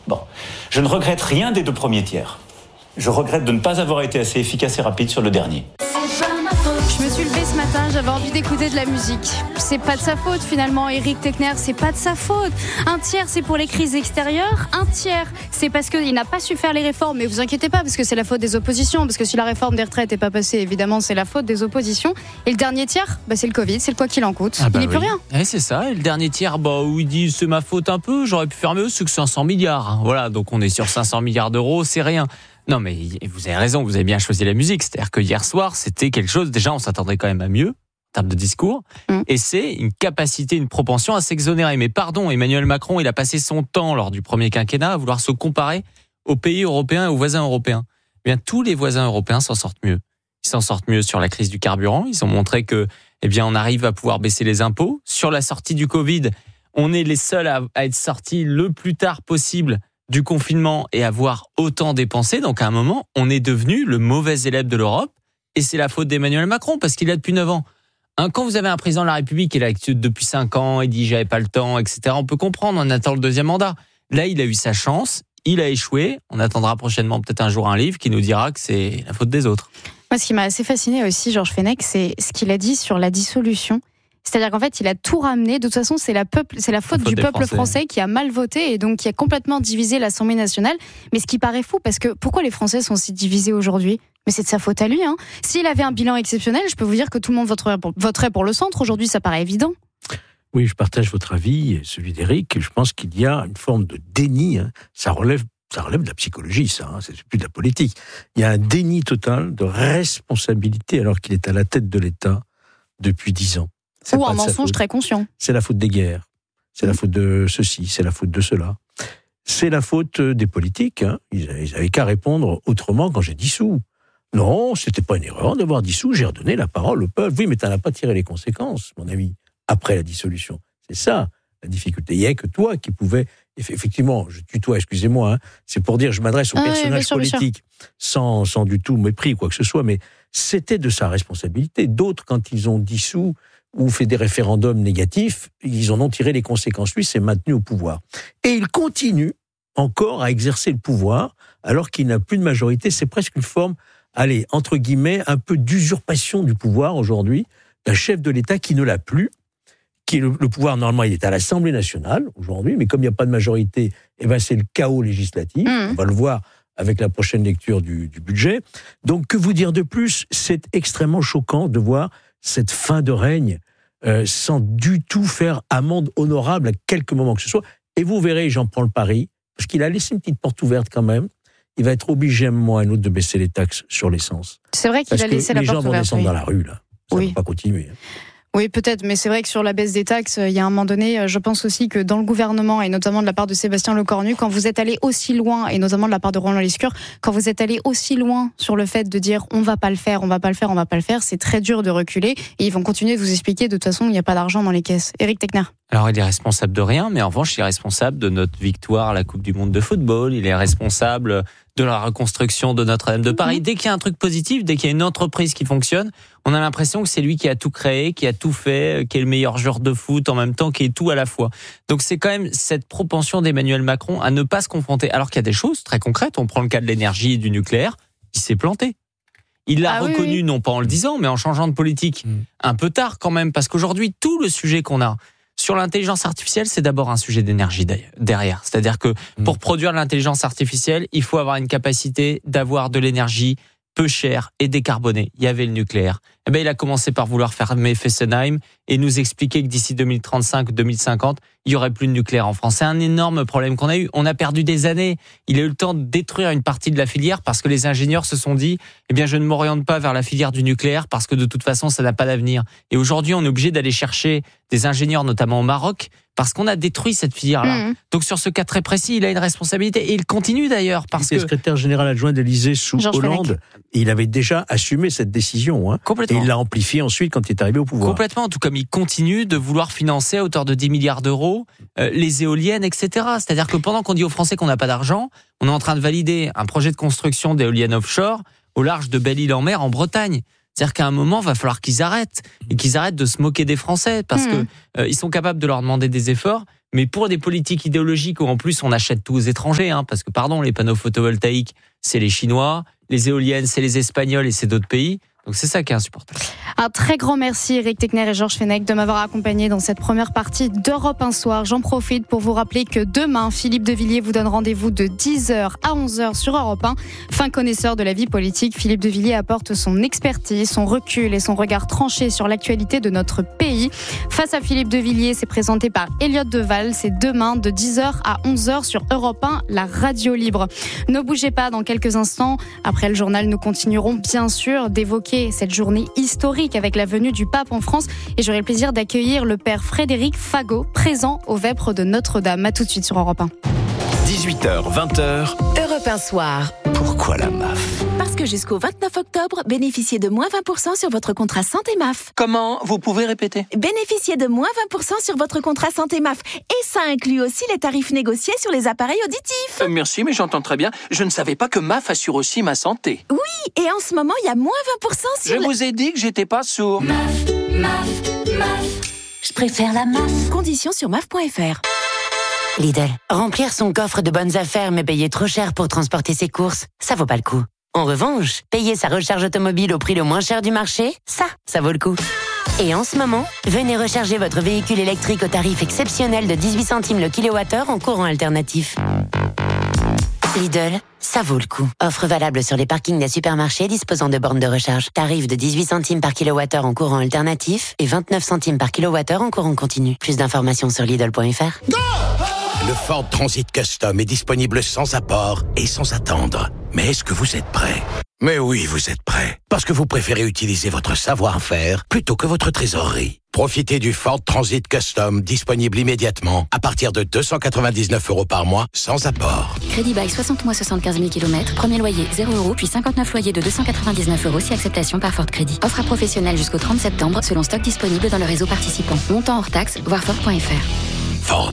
Bon, je ne regrette rien des 2 premiers tiers. Je regrette de ne pas avoir été assez efficace et rapide sur le dernier. Je me suis levée ce matin, j'avais envie d'écouter de la musique. C'est pas de sa faute finalement, Éric Techner, c'est pas de sa faute. Un tiers c'est pour les crises extérieures, un tiers c'est parce qu'il n'a pas su faire les réformes. Mais vous inquiétez pas, parce que c'est la faute des oppositions. Parce que si la réforme des retraites n'est pas passée, évidemment c'est la faute des oppositions. Et le dernier tiers, c'est le Covid, c'est le quoi qu'il en coûte. Il n'y peut rien. Et c'est ça, et le dernier tiers, où ils disent c'est ma faute un peu, j'aurais pu faire mieux, c'est que 500 milliards. Voilà, donc on est sur 500 milliards d'euros, c'est rien. Non mais vous avez raison, vous avez bien choisi la musique. C'est-à-dire que hier soir, c'était quelque chose, déjà on s'attendait quand même à mieux en termes de discours, et c'est une capacité, une propension à s'exonérer. Mais pardon, Emmanuel Macron, il a passé son temps lors du premier quinquennat à vouloir se comparer aux pays européens et aux voisins européens. Eh bien, tous les voisins européens s'en sortent mieux. Ils s'en sortent mieux sur la crise du carburant, ils ont montré que, on arrive à pouvoir baisser les impôts. Sur la sortie du Covid, on est les seuls à être sortis le plus tard possible du confinement et avoir autant dépensé. Donc à un moment, on est devenu le mauvais élève de l'Europe, et c'est la faute d'Emmanuel Macron parce qu'il est là depuis 9 ans. Quand vous avez un président de la République qui est là depuis 5 ans et dit j'avais pas le temps, etc., on peut comprendre, on attend le 2e mandat. Là, il a eu sa chance, il a échoué. On attendra prochainement peut-être un jour un livre qui nous dira que c'est la faute des autres. Moi, ce qui m'a assez fasciné aussi, Georges Fenech, c'est ce qu'il a dit sur la dissolution. C'est-à-dire qu'en fait, il a tout ramené. De toute façon, c'est la faute du peuple français qui a mal voté et donc qui a complètement divisé l'Assemblée nationale. Mais ce qui paraît fou, parce que pourquoi les Français sont si divisés aujourd'hui ? Mais c'est de sa faute à lui. S'il avait un bilan exceptionnel, je peux vous dire que tout le monde voterait pour le centre. Aujourd'hui, ça paraît évident. Oui, je partage votre avis et celui d'Éric. Je pense qu'il y a une forme de déni. Ça relève de la psychologie, ça. C'est plus de la politique. Il y a un déni total de responsabilité alors qu'il est à la tête de l'État depuis 10 ans. Ou un mensonge très conscient. C'est la faute des guerres, c'est la faute de ceci, c'est la faute de cela. C'est la faute des politiques. Ils avaient qu'à répondre autrement quand j'ai dissous. Non, c'était pas une erreur d'avoir dissous, j'ai redonné la parole au peuple. Oui, mais tu n'as pas tiré les conséquences, mon ami, après la dissolution. C'est ça, la difficulté. Il n'y a que toi qui pouvais... Effectivement, je tutoie, excusez-moi, c'est pour dire, je m'adresse au personnage politique, sans du tout mépris, quoi que ce soit, mais c'était de sa responsabilité. D'autres, quand ils ont dissous ou fait des référendums négatifs, ils en ont tiré les conséquences. Lui, s'est maintenu au pouvoir. Et il continue encore à exercer le pouvoir, alors qu'il n'a plus de majorité. C'est presque une forme, entre guillemets, un peu d'usurpation du pouvoir aujourd'hui, d'un chef de l'État qui ne l'a plus, qui le pouvoir, normalement, il est à l'Assemblée nationale, aujourd'hui, mais comme il n'y a pas de majorité, c'est le chaos législatif. On va le voir avec la prochaine lecture du budget. Donc, que vous dire de plus ? C'est extrêmement choquant de voir cette fin de règne sans du tout faire amende honorable à quelque moment que ce soit. Et vous verrez, j'en prends le pari, parce qu'il a laissé une petite porte ouverte quand même, il va être obligé à un moment ou à un autre de baisser les taxes sur l'essence. C'est vrai qu'il a laissé la porte ouverte. Les gens vont descendre dans la rue, là. Ça ne va pas continuer. Oui, peut-être, mais c'est vrai que sur la baisse des taxes, il y a un moment donné, je pense aussi que dans le gouvernement, et notamment de la part de Sébastien Lecornu, quand vous êtes allé aussi loin, et notamment de la part de Roland Lescure, quand vous êtes allé aussi loin sur le fait de dire on va pas le faire, c'est très dur de reculer, et ils vont continuer de vous expliquer de toute façon il n'y a pas d'argent dans les caisses. Éric Techner. Alors il est responsable de rien, mais en revanche il est responsable de notre victoire à la Coupe du Monde de football, il est responsable de la reconstruction de Notre-Dame de Paris. Dès qu'il y a un truc positif, dès qu'il y a une entreprise qui fonctionne, on a l'impression que c'est lui qui a tout créé, qui a tout fait, qui est le meilleur joueur de foot en même temps, qui est tout à la fois. Donc c'est quand même cette propension d'Emmanuel Macron à ne pas se confronter. Alors qu'il y a des choses très concrètes, on prend le cas de l'énergie et du nucléaire, il s'est planté. Il l'a reconnu, non pas en le disant, mais en changeant de politique. Un peu tard quand même, parce qu'aujourd'hui, tout le sujet qu'on a sur l'intelligence artificielle, c'est d'abord un sujet d'énergie derrière. C'est-à-dire que pour produire de l'intelligence artificielle, il faut avoir une capacité d'avoir de l'énergie peu chère et décarbonée. Il y avait le nucléaire. Il a commencé par vouloir fermer Fessenheim et nous expliquer que d'ici 2035-2050, il n'y aurait plus de nucléaire en France. C'est un énorme problème qu'on a eu. On a perdu des années. Il a eu le temps de détruire une partie de la filière parce que les ingénieurs se sont dit je ne m'oriente pas vers la filière du nucléaire parce que de toute façon, ça n'a pas d'avenir. Et aujourd'hui, on est obligé d'aller chercher des ingénieurs, notamment au Maroc, parce qu'on a détruit cette filière-là. Donc sur ce cas très précis, il a une responsabilité. Et il continue d'ailleurs. Il est secrétaire général adjoint d'Élysée sous Hollande. Et il avait déjà assumé cette décision. Complètement. Et il l'a amplifié ensuite quand il est arrivé au pouvoir. Complètement, tout comme il continue de vouloir financer à hauteur de 10 milliards d'euros les éoliennes, etc. C'est-à-dire que pendant qu'on dit aux Français qu'on n'a pas d'argent, on est en train de valider un projet de construction d'éoliennes offshore au large de Belle-Île-en-Mer en Bretagne. C'est-à-dire qu'à un moment, il va falloir qu'ils arrêtent et qu'ils arrêtent de se moquer des Français parce que ils sont capables de leur demander des efforts. Mais pour des politiques idéologiques où en plus on achète tout aux étrangers, parce que pardon, les panneaux photovoltaïques, c'est les Chinois, les éoliennes, c'est les Espagnols et c'est d'autres pays. Donc c'est ça qui est insupportable. Un très grand merci Éric Techner et Georges Fenech de m'avoir accompagné dans cette première partie d'Europe 1 Soir. J'en profite pour vous rappeler que demain, Philippe de Villiers vous donne rendez-vous de 10h à 11h sur Europe 1. Fin connaisseur de la vie politique, Philippe de Villiers apporte son expertise, son recul et son regard tranché sur l'actualité de notre pays. Face à Philippe de Villiers, c'est présenté par Elliott Deval. C'est demain de 10h à 11h sur Europe 1, la radio libre. Ne bougez pas, dans quelques instants. Après le journal, nous continuerons bien sûr d'évoquer cette journée historique avec la venue du pape en France et j'aurai le plaisir d'accueillir le père Frédéric Fagot, présent aux Vêpres de Notre-Dame. À tout de suite sur Europe 1. 18h, 20h. Europe 1 Soir. Pourquoi la MAF ? Parce que jusqu'au 29 octobre, bénéficiez de moins 20% sur votre contrat santé MAF. Comment ? Vous pouvez répéter ? Bénéficiez de moins 20% sur votre contrat santé MAF. Et ça inclut aussi les tarifs négociés sur les appareils auditifs. Merci, mais j'entends très bien. Je ne savais pas que MAF assure aussi ma santé. Oui, et en ce moment, il y a moins 20% sur Je vous ai dit que j'étais pas sourd. MAF. Je préfère la MAF. Conditions sur MAF.fr. Lidl, remplir son coffre de bonnes affaires mais payer trop cher pour transporter ses courses, ça vaut pas le coup. En revanche, payer sa recharge automobile au prix le moins cher du marché, ça vaut le coup. Et en ce moment, venez recharger votre véhicule électrique au tarif exceptionnel de 18 centimes le kilowattheure en courant alternatif. Lidl, ça vaut le coup. Offre valable sur les parkings des supermarchés disposant de bornes de recharge. Tarif de 18 centimes par kilowattheure en courant alternatif et 29 centimes par kilowattheure en courant continu. Plus d'informations sur Lidl.fr. Le Ford Transit Custom est disponible sans apport et sans attendre. Mais est-ce que vous êtes prêt ? Mais oui, vous êtes prêt. Parce que vous préférez utiliser votre savoir-faire plutôt que votre trésorerie. Profitez du Ford Transit Custom disponible immédiatement à partir de 299 € par mois sans apport. Crédit bail 60 mois 75 000 km. Premier loyer 0 € puis 59 loyers de 299 € si acceptation par Ford Crédit. Offre à professionnels jusqu'au 30 septembre selon stock disponible dans le réseau participant. Montant hors taxe, voir Ford.fr. Ford.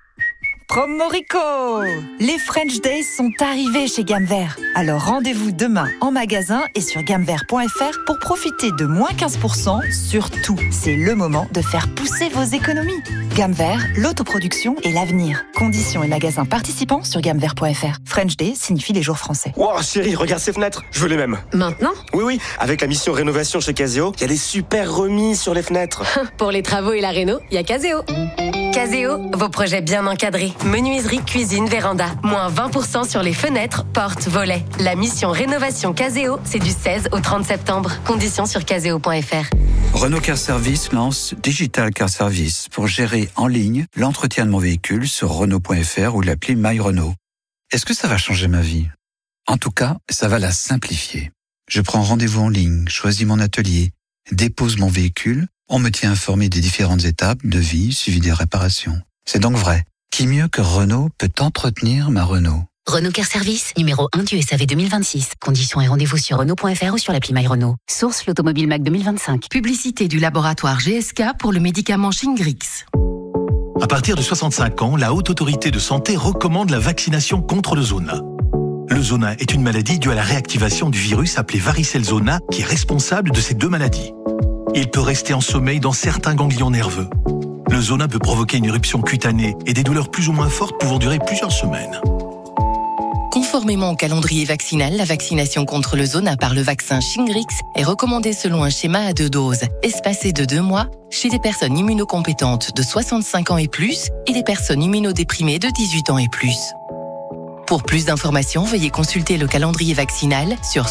Promo Rico! Les French Days sont arrivés chez Gamme Vert. Alors rendez-vous demain en magasin et sur gammevert.fr pour profiter de moins 15% sur tout. C'est le moment de faire pousser vos économies. Gamme Vert, l'autoproduction et l'avenir. Conditions et magasins participants sur gammevert.fr. French Days signifie les jours français. Wow, chérie, regarde ces fenêtres. Je veux les mêmes. Maintenant ? Oui, avec la mission rénovation chez Caseo, il y a des super remises sur les fenêtres. Pour les travaux et la réno, il y a Caseo. Caseo, vos projets bien encadrés. Menuiserie, cuisine, véranda. Moins 20% sur les fenêtres, portes, volets. La mission rénovation Caseo, c'est du 16 au 30 septembre. Conditions sur caseo.fr. Renault Car Service lance Digital Car Service pour gérer en ligne l'entretien de mon véhicule sur Renault.fr ou l'appli My Renault. Est-ce que ça va changer ma vie ? En tout cas, ça va la simplifier. Je prends rendez-vous en ligne, choisis mon atelier, dépose mon véhicule, on me tient informé des différentes étapes de vie suivies des réparations. C'est donc vrai. Qui mieux que Renault peut entretenir ma Renault ? Renault Car Service, numéro 1 du SAV 2026. Conditions et rendez-vous sur Renault.fr ou sur l'appli My Renault. Source l'Automobile Mac 2025. Publicité du laboratoire GSK pour le médicament Shingrix. À partir de 65 ans, la Haute Autorité de Santé recommande la vaccination contre le zona. Le zona est une maladie due à la réactivation du virus appelé varicelle zona qui est responsable de ces deux maladies. Il peut rester en sommeil dans certains ganglions nerveux. Le zona peut provoquer une éruption cutanée et des douleurs plus ou moins fortes pouvant durer plusieurs semaines. Conformément au calendrier vaccinal, la vaccination contre le zona par le vaccin Shingrix est recommandée selon un schéma à 2 doses, espacé de 2 mois, chez des personnes immunocompétentes de 65 ans et plus et des personnes immunodéprimées de 18 ans et plus. Pour plus d'informations, veuillez consulter le calendrier vaccinal sur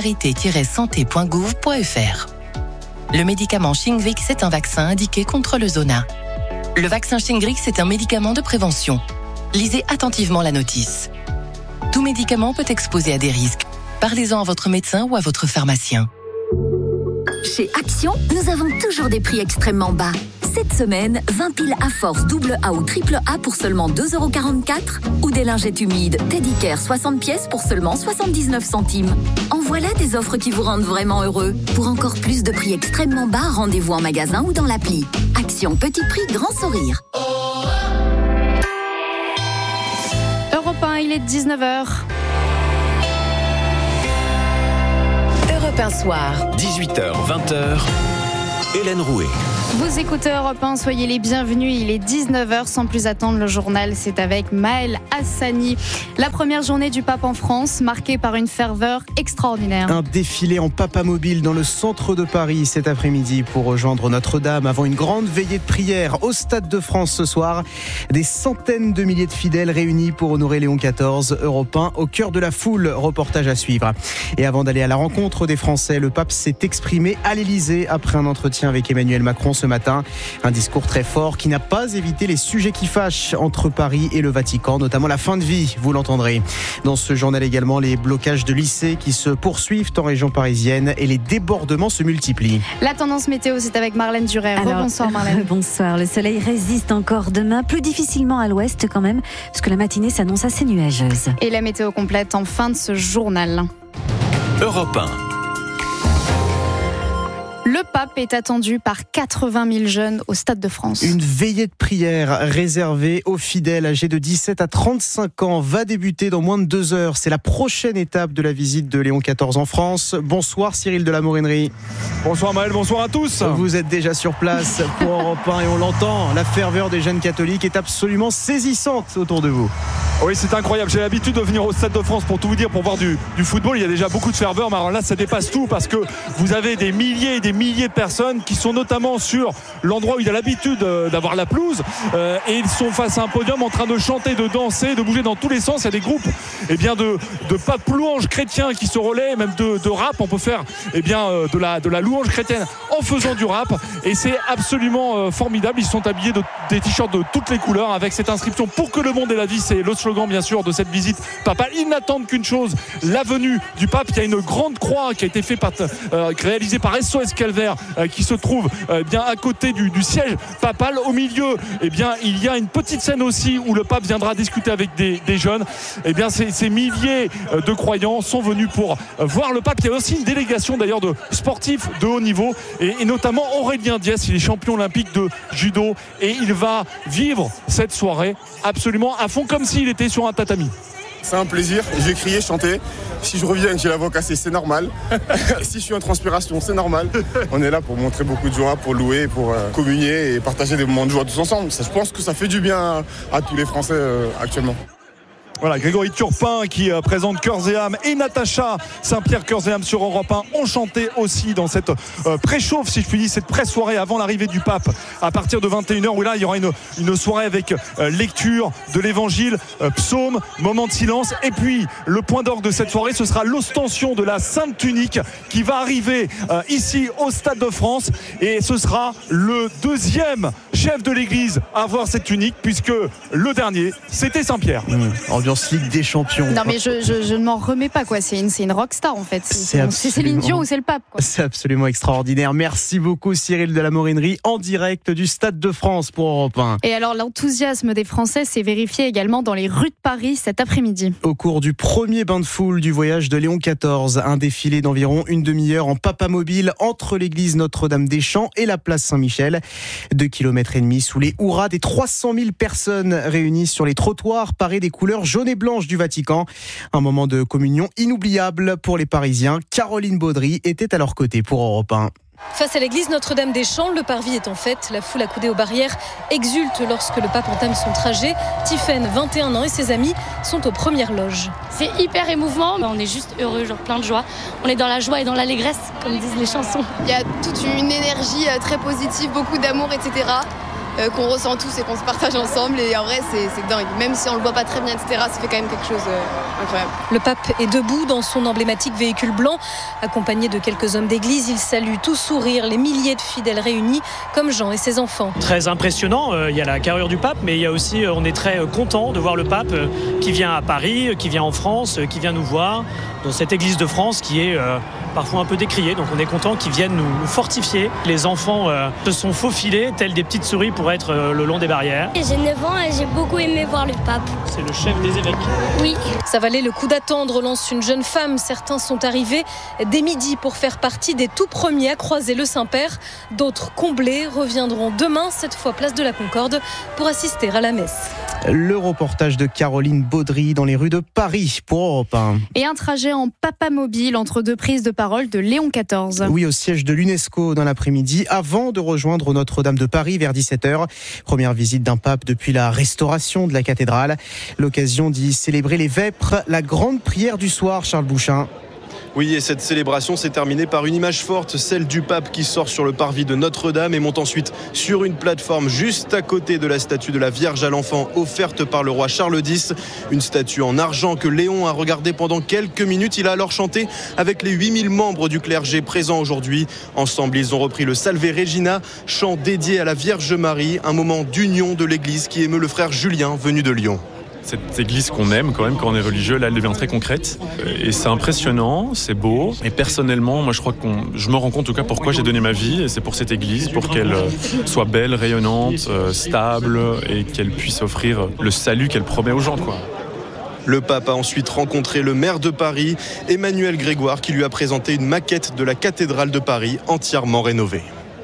solidarité-santé.gouv.fr. Le médicament Shingrix est un vaccin indiqué contre le zona. Le vaccin Shingrix est un médicament de prévention. Lisez attentivement la notice. Tout médicament peut exposer à des risques. Parlez-en à votre médecin ou à votre pharmacien. Chez Action, nous avons toujours des prix extrêmement bas. Cette semaine, 20 piles à force double A ou triple A pour seulement 2,44 € ou des lingettes humides Teddy Care 60 pièces pour seulement 79 centimes. En voilà des offres qui vous rendent vraiment heureux. Pour encore plus de prix extrêmement bas, rendez-vous en magasin ou dans l'appli. Action, petit prix, grand sourire. Europe 1, il est 19h. Europe Europe 1 Soir. 18h, 20h, Hélène Rouet. Vous écoutez Europe 1, soyez les bienvenus. Il est 19h, sans plus attendre le journal. C'est avec Maël Hassani. La première journée du pape en France, marquée par une ferveur extraordinaire. Un défilé en papamobile dans le centre de Paris cet après-midi pour rejoindre Notre-Dame avant une grande veillée de prière au Stade de France ce soir. Des centaines de milliers de fidèles réunis pour honorer Léon XIV, Europe 1 au cœur de la foule. Reportage à suivre. Et avant d'aller à la rencontre des Français, le pape s'est exprimé à l'Élysée après un entretien avec Emmanuel Macron ce matin. Un discours très fort qui n'a pas évité les sujets qui fâchent entre Paris et le Vatican, notamment la fin de vie, vous l'entendrez. Dans ce journal également, les blocages de lycées qui se poursuivent en région parisienne et les débordements se multiplient. La tendance météo, c'est avec Marlène Duret. Bonsoir Marlène. Bonsoir. Le soleil résiste encore demain, plus difficilement à l'ouest quand même, parce que la matinée s'annonce assez nuageuse. Et la météo complète en fin de ce journal. Europe 1. Le pape est attendu par 80 000 jeunes au Stade de France. Une veillée de prière réservée aux fidèles âgés de 17 à 35 ans va débuter dans moins de 2 heures. C'est la prochaine étape de la visite de Léon XIV en France. Bonsoir Cyril de la Morinerie. Bonsoir Maël, bonsoir à tous. Vous êtes déjà sur place pour Europe 1 et on l'entend, la ferveur des jeunes catholiques est absolument saisissante autour de vous. Oui, c'est incroyable. J'ai l'habitude de venir au Stade de France pour tout vous dire, pour voir du football. Il y a déjà beaucoup de ferveur, mais alors là, ça dépasse tout parce que vous avez des milliers et des milliers de personnes qui sont notamment sur l'endroit où il y a l'habitude d'avoir la pelouse et ils sont face à un podium en train de chanter, de danser, de bouger dans tous les sens. Il y a des groupes de papes louanges chrétiens qui se relaient, même de rap. On peut faire de la louange chrétienne en faisant du rap et c'est absolument formidable. Ils sont habillés des t-shirts de toutes les couleurs avec cette inscription pour que le monde ait la vie. C'est le slogan bien sûr de cette visite papale. Ils n'attendent qu'une chose, la venue du pape. Il y a une grande croix qui a été réalisée par SOS Calvaire qui se trouve à côté du siège papal. Au milieu il y a une petite scène aussi où le pape viendra discuter avec des jeunes. Ces milliers de croyants sont venus pour voir le pape. Il y a aussi une délégation d'ailleurs de sportifs de haut niveau et notamment Aurélien Diès, il est champion olympique de judo et il va vivre cette soirée absolument à fond comme s'il était sur un tatami. C'est un plaisir, je vais crier, chanter. Si je reviens et que j'ai la voix cassée, c'est normal. Si je suis en transpiration, c'est normal. On est là pour montrer beaucoup de joie, pour louer, pour communier et partager des moments de joie tous ensemble. Je pense que ça fait du bien à tous les Français actuellement. Voilà, Grégory Turpin qui présente Cœurs et âmes et Natacha Saint-Pierre Cœurs et âmes sur Europe 1 ont chanté aussi dans cette préchauffe, si je puis dire, cette pré-soirée avant l'arrivée du pape à partir de 21h où là il y aura une soirée avec lecture de l'évangile, psaume, moment de silence et puis le point d'orgue de cette soirée ce sera l'ostension de la Sainte Tunique qui va arriver ici au Stade de France et ce sera le deuxième chef de l'église à avoir cette tunique puisque le dernier c'était Saint-Pierre. Ambiance Ligue des Champions. Non mais je ne m'en remets pas quoi. C'est une rockstar en fait. C'est Céline Dion ou c'est le pape quoi. C'est absolument extraordinaire. Merci beaucoup Cyril de la Morinerie en direct du Stade de France pour Europe 1. Et alors l'enthousiasme des Français s'est vérifié également dans les rues de Paris cet après-midi. Au cours du premier bain de foule du voyage de Léon XIV, un défilé d'environ une demi-heure en papamobile entre l'église Notre-Dame-des-Champs et la place Saint-Michel. 2,5 km sous les hurrahs des 300 000 personnes réunies sur les trottoirs parés des couleurs jaune et blanche du Vatican. Un moment de communion inoubliable pour les Parisiens. Caroline Baudry était à leur côté pour Europe 1. Face à l'église Notre-Dame-des-Champs, le parvis est en fête. La foule accoudée aux barrières exulte lorsque le pape entame son trajet. Tiphaine, 21 ans, et ses amis sont aux premières loges. C'est hyper émouvant. On est juste heureux, plein de joie. On est dans la joie et dans l'allégresse, comme disent les chansons. Il y a toute une énergie très positive, beaucoup d'amour, etc. Qu'on ressent tous et qu'on se partage ensemble et en vrai c'est dingue, même si on le voit pas très bien etc, ça fait quand même quelque chose incroyable. Le pape est debout dans son emblématique véhicule blanc accompagné de quelques hommes d'église. Il salue tout sourire les milliers de fidèles réunis comme Jean et ses enfants. Très impressionnant, il y a la carrure du pape mais il y a aussi, on est très content de voir le pape qui vient à Paris, qui vient en France, qui vient nous voir dans cette église de France qui est parfois un peu décriée, donc on est content qu'ils viennent nous fortifier. Les enfants se sont faufilés tels des petites souris pour être le long des barrières. J'ai 9 ans et j'ai beaucoup aimé voir le pape. C'est le chef des évêques. Oui. Ça valait le coup d'attendre, lance une jeune femme. Certains sont arrivés dès midi pour faire partie des tout premiers à croiser le Saint-Père. D'autres comblés reviendront demain, cette fois place de la Concorde, pour assister à la messe. Le reportage de Caroline Baudry dans les rues de Paris pour Europe 1. Et un trajet en papamobile entre deux prises de parole porte-parole de Léon XIV. Oui, au siège de l'UNESCO dans l'après-midi, avant de rejoindre Notre-Dame de Paris vers 17h. Première visite d'un pape depuis la restauration de la cathédrale. L'occasion d'y célébrer les vêpres, la grande prière du soir, Charles Bouchin. Oui, et cette célébration s'est terminée par une image forte, celle du pape qui sort sur le parvis de Notre-Dame et monte ensuite sur une plateforme juste à côté de la statue de la Vierge à l'Enfant offerte par le roi Charles X. Une statue en argent que Léon a regardée pendant quelques minutes. Il a alors chanté avec les 8000 membres du clergé présents aujourd'hui. Ensemble, ils ont repris le Salve Regina, chant dédié à la Vierge Marie, un moment d'union de l'Église qui émeut le frère Julien venu de Lyon. Cette église qu'on aime quand même quand on est religieux, là elle devient très concrète et c'est impressionnant, c'est beau et personnellement moi je crois que je me rends compte en tout cas pourquoi j'ai donné ma vie et c'est pour cette église, pour qu'elle soit belle, rayonnante, stable et qu'elle puisse offrir le salut qu'elle promet aux gens quoi. Le pape a ensuite rencontré le maire de Paris, Emmanuel Grégoire, qui lui a présenté une maquette de la cathédrale de Paris entièrement rénovée.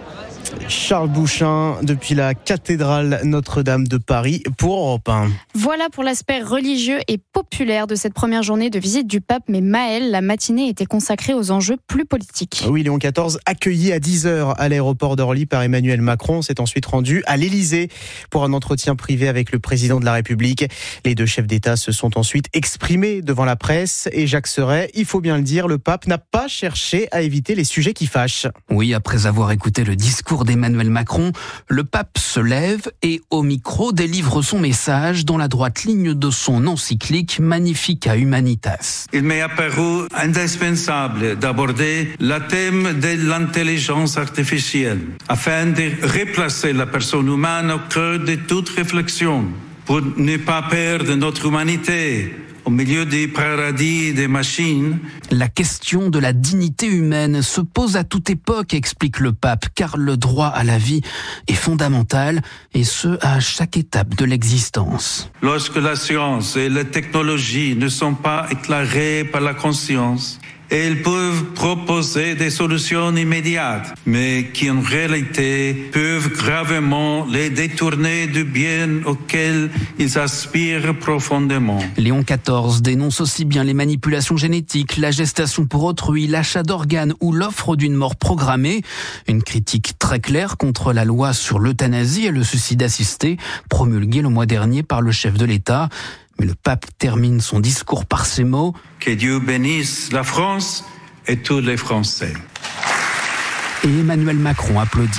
Charles Bouchin, depuis la cathédrale Notre-Dame de Paris pour Europe 1. Voilà pour l'aspect religieux et populaire de cette première journée de visite du pape. Mais Maël, la matinée était consacrée aux enjeux plus politiques. Oui, Léon XIV, accueilli à 10h à l'aéroport d'Orly par Emmanuel Macron, s'est ensuite rendu à l'Élysée pour un entretien privé avec le président de la République. Les deux chefs d'État se sont ensuite exprimés devant la presse et Jacques Serret, il faut bien le dire, le pape n'a pas cherché à éviter les sujets qui fâchent. Oui, après avoir écouté le discours d'Emmanuel Macron, le pape se lève et au micro délivre son message dans la droite ligne de son encyclique Magnificat Humanitas. Il m'est apparu indispensable d'aborder le thème de l'intelligence artificielle afin de replacer la personne humaine au cœur de toute réflexion pour ne pas perdre notre humanité au milieu des paradis des machines. La question de la dignité humaine se pose à toute époque, explique le pape, car le droit à la vie est fondamental, et ce, à chaque étape de l'existence. Lorsque la science et la technologie ne sont pas éclairées par la conscience, elles peuvent proposer des solutions immédiates, mais qui en réalité peuvent gravement les détourner du bien auquel ils aspirent profondément. Léon XIV dénonce aussi bien les manipulations génétiques, la gestation pour autrui, l'achat d'organes ou l'offre d'une mort programmée. Une critique très claire contre la loi sur l'euthanasie et le suicide assisté, promulguée le mois dernier par le chef de l'État. Mais le pape termine son discours par ces mots. Que Dieu bénisse la France et tous les Français. Et Emmanuel Macron applaudit.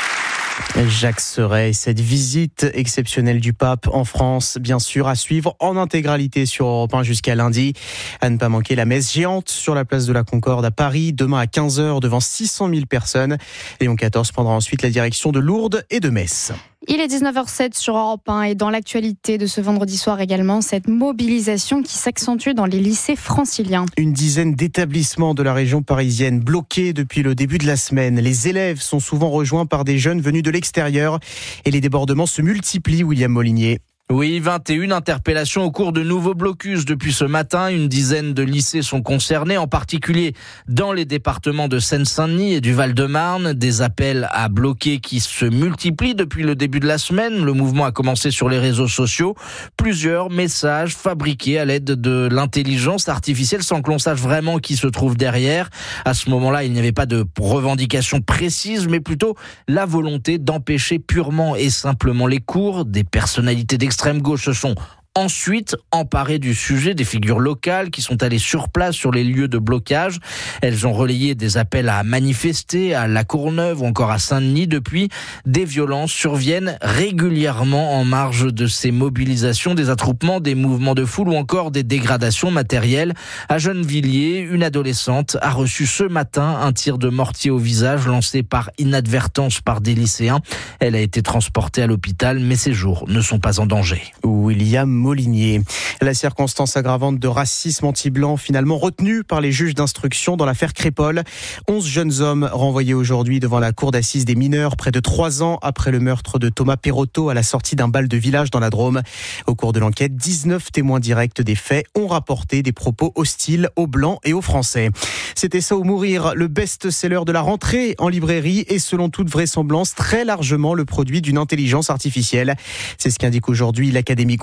Jacques Serret, cette visite exceptionnelle du pape en France, bien sûr, à suivre en intégralité sur Europe 1 jusqu'à lundi. À ne pas manquer la messe géante sur la place de la Concorde à Paris, demain à 15h devant 600 000 personnes. Léon XIV prendra ensuite la direction de Lourdes et de Metz. Il est 19h07 sur Europe 1 et dans l'actualité de ce vendredi soir également, cette mobilisation qui s'accentue dans les lycées franciliens. Une dizaine d'établissements de la région parisienne bloqués depuis le début de la semaine. Les élèves sont souvent rejoints par des jeunes venus de l'extérieur et les débordements se multiplient, William Molinier. Oui, 21 interpellations au cours de nouveaux blocus depuis ce matin. Une dizaine de lycées sont concernés, en particulier dans les départements de Seine-Saint-Denis et du Val-de-Marne. Des appels à bloquer qui se multiplient depuis le début de la semaine. Le mouvement a commencé sur les réseaux sociaux. Plusieurs messages fabriqués à l'aide de l'intelligence artificielle sans que l'on sache vraiment qui se trouve derrière. À ce moment-là, il n'y avait pas de revendication précise, mais plutôt la volonté d'empêcher purement et simplement les cours. Des personnalités d'extrême gauche se sont ensuite emparées du sujet, des figures locales qui sont allées sur place sur les lieux de blocage. Elles ont relayé des appels à manifester à La Courneuve ou encore à Saint-Denis. Depuis, des violences surviennent régulièrement en marge de ces mobilisations, des attroupements, des mouvements de foule ou encore des dégradations matérielles. À Gennevilliers, une adolescente a reçu ce matin un tir de mortier au visage lancé par inadvertance par des lycéens. Elle a été transportée à l'hôpital, mais ses jours ne sont pas en danger. William Molinier. La circonstance aggravante de racisme anti-blanc finalement retenue par les juges d'instruction dans l'affaire Crépol. 11 jeunes hommes renvoyés aujourd'hui devant la cour d'assises des mineurs près de 3 ans après le meurtre de Thomas Perotto à la sortie d'un bal de village dans la Drôme. Au cours de l'enquête, 19 témoins directs des faits ont rapporté des propos hostiles aux Blancs et aux Français. C'était Ça ou mourir, le best-seller de la rentrée en librairie et selon toute vraisemblance très largement le produit d'une intelligence artificielle. C'est ce qu'indique aujourd'hui l'Académie Goncourt.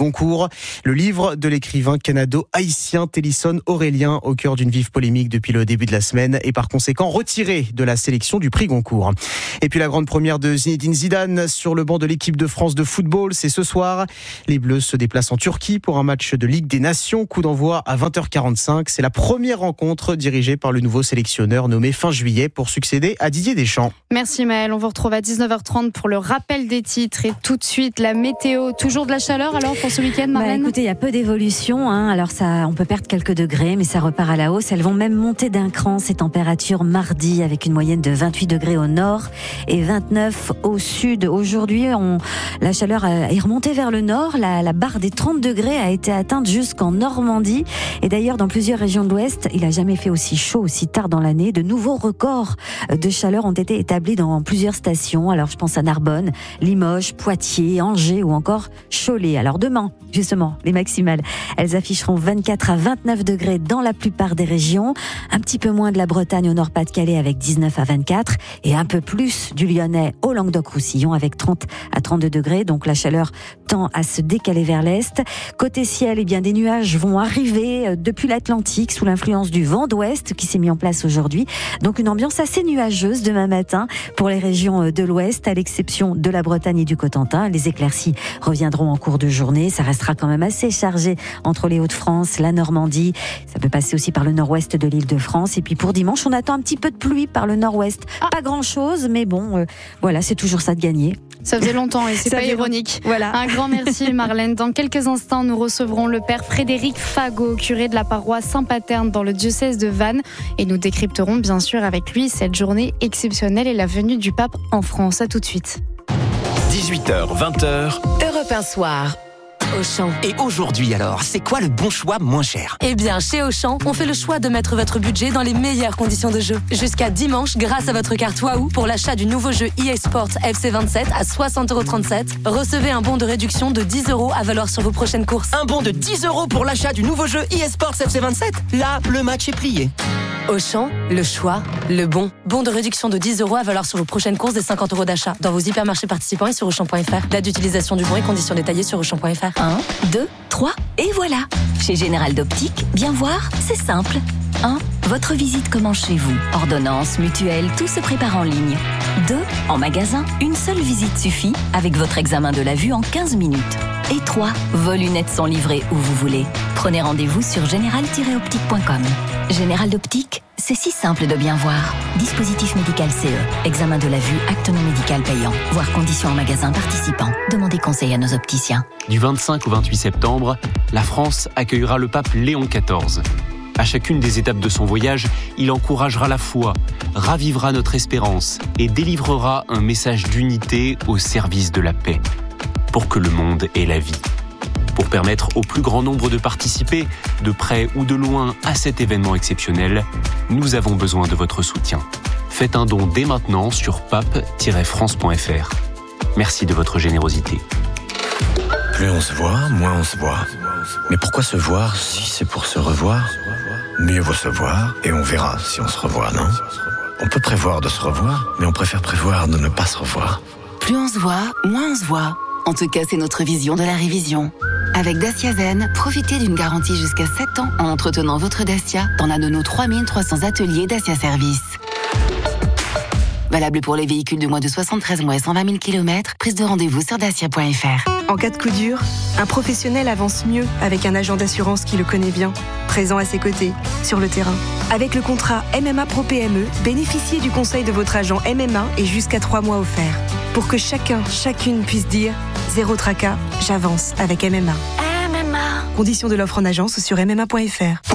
le livre de l'écrivain canado-haïtien Télisson Aurélien, au cœur d'une vive polémique depuis le début de la semaine et par conséquent retiré de la sélection du prix Goncourt. Et puis la grande première de Zinedine Zidane sur le banc de l'équipe de France de football, c'est ce soir. Les Bleus se déplacent en Turquie pour un match de Ligue des Nations. Coup d'envoi à 20h45. C'est la première rencontre dirigée par le nouveau sélectionneur nommé fin juillet pour succéder à Didier Deschamps. Merci Maëlle, on vous retrouve à 19h30 pour le rappel des titres et tout de suite la météo. Toujours de la chaleur alors pour ce week-end, Marlène ? Écoutez, il y a peu d'évolution. Alors on peut perdre quelques degrés, mais ça repart à la hausse. Elles vont même monter d'un cran ces températures mardi avec une moyenne de 28 degrés au nord et 29 au sud. Aujourd'hui, la chaleur est remontée vers le nord. La barre des 30 degrés a été atteinte jusqu'en Normandie. Et d'ailleurs, dans plusieurs régions de l'Ouest, il n'a jamais fait aussi chaud, aussi tard dans l'année. De nouveaux records de chaleur ont été établis dans plusieurs stations. Alors, je pense à Narbonne, Limoges, Poitiers, Angers ou encore Cholet. Alors, demain, justement, les maximales, elles afficheront 24 à 29 degrés dans la plupart des régions. Un petit peu moins de la Bretagne au Nord-Pas-de-Calais avec 19 à 24 et un peu plus du Lyonnais au Languedoc-Roussillon avec 30 à 32 degrés. Donc, la chaleur tend à se décaler vers l'est. Côté ciel, eh bien, des nuages vont arriver depuis l'Atlantique sous l'influence du vent d'ouest qui s'est mis en place aujourd'hui. Donc une ambiance assez nuageuse demain matin pour les régions de l'ouest, à l'exception de la Bretagne et du Cotentin. Les éclaircies reviendront en cours de journée. Ça restera quand même assez chargé entre les Hauts-de-France, la Normandie. Ça peut passer aussi par le nord-ouest de l'Île-de-France. Et puis pour dimanche, on attend un petit peu de pluie par le nord-ouest. Pas grand-chose, mais bon, voilà, c'est toujours ça de gagner. Ça faisait longtemps et c'est pas ironique. Voilà. Un grand merci Marlène. Dans quelques instants, nous recevrons le père Frédéric Fagot, curé de la paroisse Saint-Paterne dans le diocèse de Vannes. Et nous décrypterons bien sûr avec lui cette journée exceptionnelle et la venue du pape en France. À tout de suite. 18h, 20h. Europe 1 Soir. Auchan. Et aujourd'hui alors, c'est quoi le bon choix moins cher ? Eh bien, chez Auchan, on fait le choix de mettre votre budget dans les meilleures conditions de jeu. Jusqu'à dimanche, grâce à votre carte Wahoo, pour l'achat du nouveau jeu EA Sports FC27 à 60,37€, recevez un bon de réduction de 10€ à valoir sur vos prochaines courses. Un bon de 10€ pour l'achat du nouveau jeu EA Sports FC27 ? Là, le match est plié. Auchan, le choix, le bon. Bon de réduction de 10€ à valoir sur vos prochaines courses des 50€ d'achat. Dans vos hypermarchés participants et sur Auchan.fr. Date d'utilisation du bon et conditions détaillées sur Auchan.fr. 1, 2, 3, et voilà. Chez Général d'Optique, bien voir, c'est simple. 1. Votre visite commence chez vous. Ordonnance, mutuelle, tout se prépare en ligne. 2. En magasin, une seule visite suffit avec votre examen de la vue en 15 minutes. Et 3. Vos lunettes sont livrées où vous voulez. Prenez rendez-vous sur général-optique.com. Général d'Optique, c'est si simple de bien voir. Dispositif médical CE. Examen de la vue, acte non médical payant. Voir conditions en magasin participant. Demandez conseil à nos opticiens. Du 25 au 28 septembre, la France accueillera le pape Léon XIV. À chacune des étapes de son voyage, il encouragera la foi, ravivera notre espérance et délivrera un message d'unité au service de la paix, pour que le monde ait la vie. Pour permettre au plus grand nombre de participer, de près ou de loin, à cet événement exceptionnel, nous avons besoin de votre soutien. Faites un don dès maintenant sur pape-france.fr. Merci de votre générosité. Plus on se voit, moins on se voit. Mais pourquoi se voir si c'est pour se revoir ? Mieux vaut se voir et on verra si on se revoit, non ? On peut prévoir de se revoir, mais on préfère prévoir de ne pas se revoir. Plus on se voit, moins on se voit. En tout cas, c'est notre vision de la révision. Avec Dacia Zen, profitez d'une garantie jusqu'à 7 ans en entretenant votre Dacia dans l'un de nos 3300 ateliers Dacia Service. Valable pour les véhicules de moins de 73 mois et 120 000 km, prise de rendez-vous sur dacia.fr. En cas de coup dur, un professionnel avance mieux avec un agent d'assurance qui le connaît bien, présent à ses côtés, sur le terrain. Avec le contrat MMA Pro PME, bénéficiez du conseil de votre agent MMA et jusqu'à 3 mois offerts. Pour que chacune puisse dire « Zéro tracas, j'avance avec MMA ». Conditions de l'offre en agence sur MMA.fr.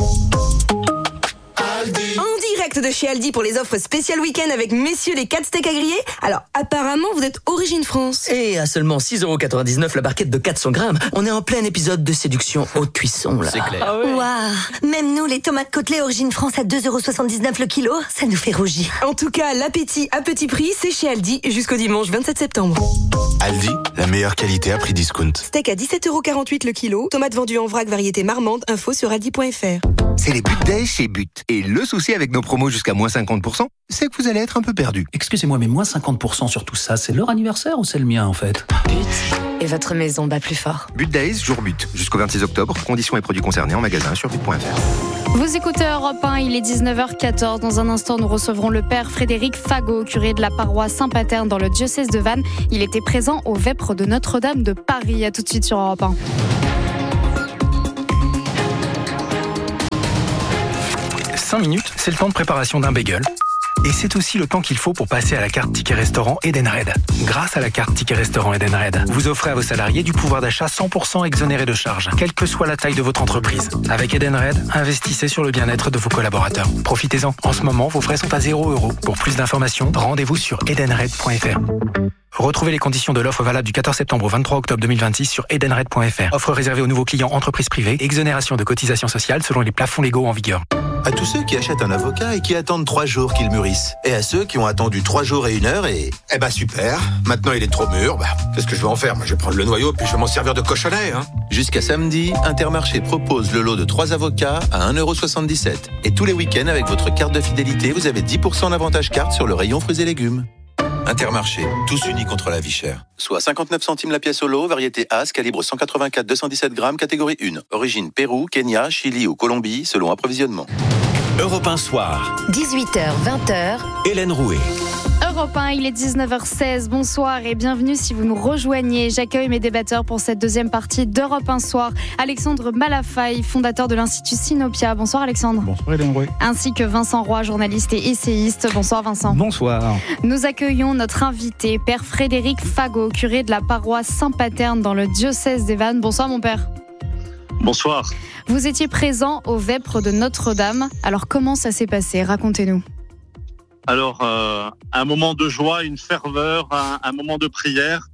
En direct de chez Aldi pour les offres spéciales week-end avec messieurs les 4 steaks à griller. Alors, apparemment, vous êtes Origine France. Et à seulement 6,99€ la barquette de 400 grammes, on est en plein épisode de séduction haute cuisson, là. C'est clair. Ah ouais. Waouh, même nous, les tomates côtelées Origine France à 2,79€ le kilo, ça nous fait rougir. En tout cas, l'appétit à petit prix, c'est chez Aldi jusqu'au dimanche 27 septembre. Aldi, la meilleure qualité à prix discount. Steak à 17,48€ le kilo, tomates vendues en vrac variété marmande, info sur aldi.fr. C'est les But Days chez But. Et le souci avec nos promos jusqu'à moins 50%, c'est que vous allez être un peu perdu. Excusez-moi, mais moins 50% sur tout ça, c'est leur anniversaire ou c'est le mien en fait ? But. Et votre maison bat plus fort. But Days, jour But. Jusqu'au 26 octobre. Conditions et produits concernés en magasin sur but.fr. Vous écoutez Europe 1, il est 19h14. Dans un instant, nous recevrons le père Frédéric Fagot, curé de la paroisse Saint-Paterne dans le diocèse de Vannes. Il était présent aux Vêpres de Notre-Dame de Paris. À tout de suite sur Europe 1. Minutes, c'est le temps de préparation d'un bagel. Et c'est aussi le temps qu'il faut pour passer à la carte Ticket Restaurant Edenred. Grâce à la carte Ticket Restaurant Edenred, vous offrez à vos salariés du pouvoir d'achat 100% exonéré de charges, quelle que soit la taille de votre entreprise. Avec Edenred, investissez sur le bien-être de vos collaborateurs. Profitez-en. En ce moment, vos frais sont à 0 €. Pour plus d'informations, rendez-vous sur edenred.fr. Retrouvez les conditions de l'offre valable du 14 septembre au 23 octobre 2026 sur edenred.fr. Offre réservée aux nouveaux clients entreprises privées. Exonération de cotisations sociales selon les plafonds légaux en vigueur. À tous ceux qui achètent un avocat et qui attendent 3 jours qu'il mûrisse. Et à ceux qui ont attendu 3 jours et 1 heure et... Eh ben super, maintenant il est trop mûr, qu'est-ce que je vais en faire ? Moi je vais prendre le noyau puis je vais m'en servir de cochonnet. Jusqu'à samedi, Intermarché propose le lot de 3 avocats à 1,77 €. Et tous les week-ends avec votre carte de fidélité, vous avez 10% d'avantage carte sur le rayon fruits et légumes. Intermarché, tous unis contre la vie chère. Soit 59 centimes la pièce au lot, variété As, calibre 184-217 grammes, catégorie 1. Origine Pérou, Kenya, Chili ou Colombie, selon approvisionnement. Europe 1 soir. 18h, 20h. Hélène Rouet. Europe 1, il est 19h16. Bonsoir et bienvenue si vous nous rejoignez. J'accueille mes débatteurs pour cette deuxième partie d'Europe 1 soir. Alexandre Malafaille, fondateur de l'Institut Sinopia. Bonsoir Alexandre. Bonsoir Hélène Rouet. Ainsi que Vincent Roy, journaliste et essayiste. Bonsoir Vincent. Bonsoir. Nous accueillons notre invité, père Frédéric Fagot, curé de la paroisse Saint-Paterne dans le diocèse des Vannes. Bonsoir mon père. Bonsoir. Vous étiez présent aux Vêpres de Notre-Dame. Alors comment ça s'est passé ? Racontez-nous. Alors, un moment de joie, une ferveur, un moment de prière.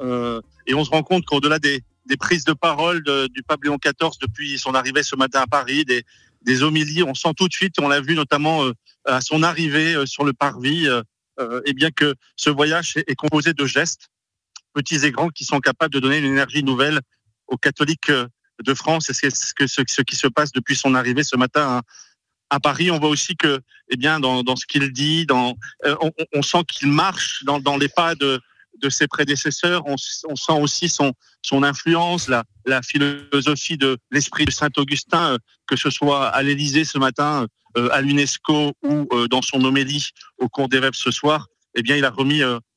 Et on se rend compte qu'au-delà des prises de parole du pape Léon XIV depuis son arrivée ce matin à Paris, des homélies, on sent tout de suite, on l'a vu notamment à son arrivée sur le parvis, et bien que ce voyage est composé de gestes, petits et grands, qui sont capables de donner une énergie nouvelle aux catholiques de France. Et c'est ce qui se passe depuis son arrivée ce matin à Paris. On voit aussi que, eh bien, dans ce qu'il dit, on sent qu'il marche dans les pas de ses prédécesseurs. On sent aussi son influence, la philosophie de l'esprit de Saint-Augustin, que ce soit à l'Élysée ce matin, à l'UNESCO ou dans son homélie au cours des Vêpres ce soir. Eh bien, il a remis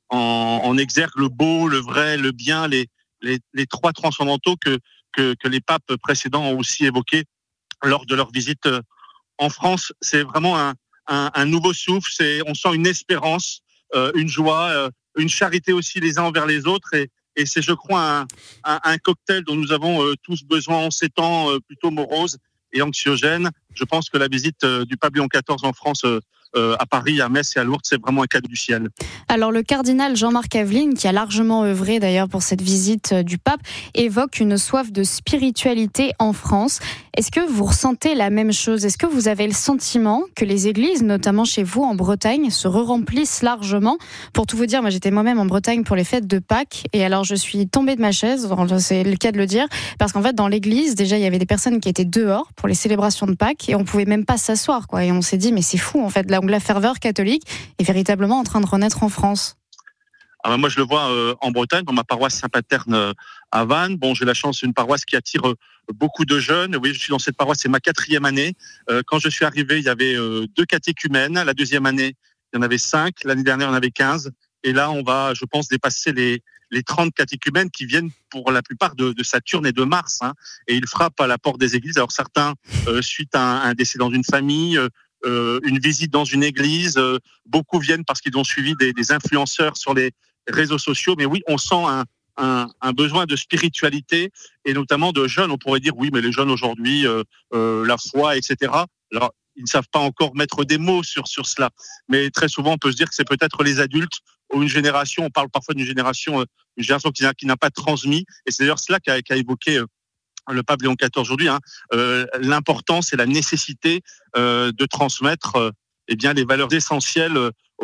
en exergue le beau, le vrai, le bien, les 3 transcendantaux que les papes précédents ont aussi évoqués lors de leur visite en France. C'est vraiment un nouveau souffle. On sent une espérance, une joie, une charité aussi les uns envers les autres. Et c'est, je crois, un cocktail dont nous avons tous besoin en ces temps plutôt moroses et anxiogènes. Je pense que la visite du pape Léon XIV en France, à Paris, à Metz et à Lourdes, c'est vraiment un cadeau du ciel. Alors le cardinal Jean-Marc Aveline, qui a largement œuvré d'ailleurs pour cette visite du pape, évoque une soif de spiritualité en France. Est-ce que vous ressentez la même chose ? Est-ce que vous avez le sentiment que les églises, notamment chez vous en Bretagne, se remplissent largement ? Pour tout vous dire, moi j'étais moi-même en Bretagne pour les fêtes de Pâques, et alors je suis tombée de ma chaise, c'est le cas de le dire, parce qu'en fait dans l'église, déjà il y avait des personnes qui étaient dehors pour les célébrations de Pâques, et on pouvait même pas s'asseoir, quoi. Et on s'est dit, mais c'est fou en fait, là où la ferveur catholique est véritablement en train de renaître en France. Alors moi, je le vois en Bretagne, dans ma paroisse Saint-Paterne à Vannes. Bon, j'ai la chance, c'est une paroisse qui attire beaucoup de jeunes. Oui, je suis dans cette paroisse, c'est ma 4e année. Quand je suis arrivé, il y avait 2 catéchumènes. La 2e année, il y en avait 5. L'année dernière, il y en avait 15. Et là, on va, je pense, dépasser les 30 catéchumènes qui viennent pour la plupart de Saturne et de Mars. Et ils frappent à la porte des églises. Alors certains, suite à un décès dans une famille, une visite dans une église, beaucoup viennent parce qu'ils ont suivi des influenceurs sur les réseaux sociaux. Mais oui, on sent un besoin de spiritualité et notamment de jeunes. On pourrait dire oui, mais les jeunes aujourd'hui, la foi, etc. Alors, ils ne savent pas encore mettre des mots sur cela. Mais très souvent, on peut se dire que c'est peut-être les adultes ou une génération. On parle parfois d'une génération qui n'a pas transmis. Et c'est d'ailleurs cela qu'a évoqué le pape Léon XIV aujourd'hui, l'importance et la nécessité de transmettre eh bien les valeurs essentielles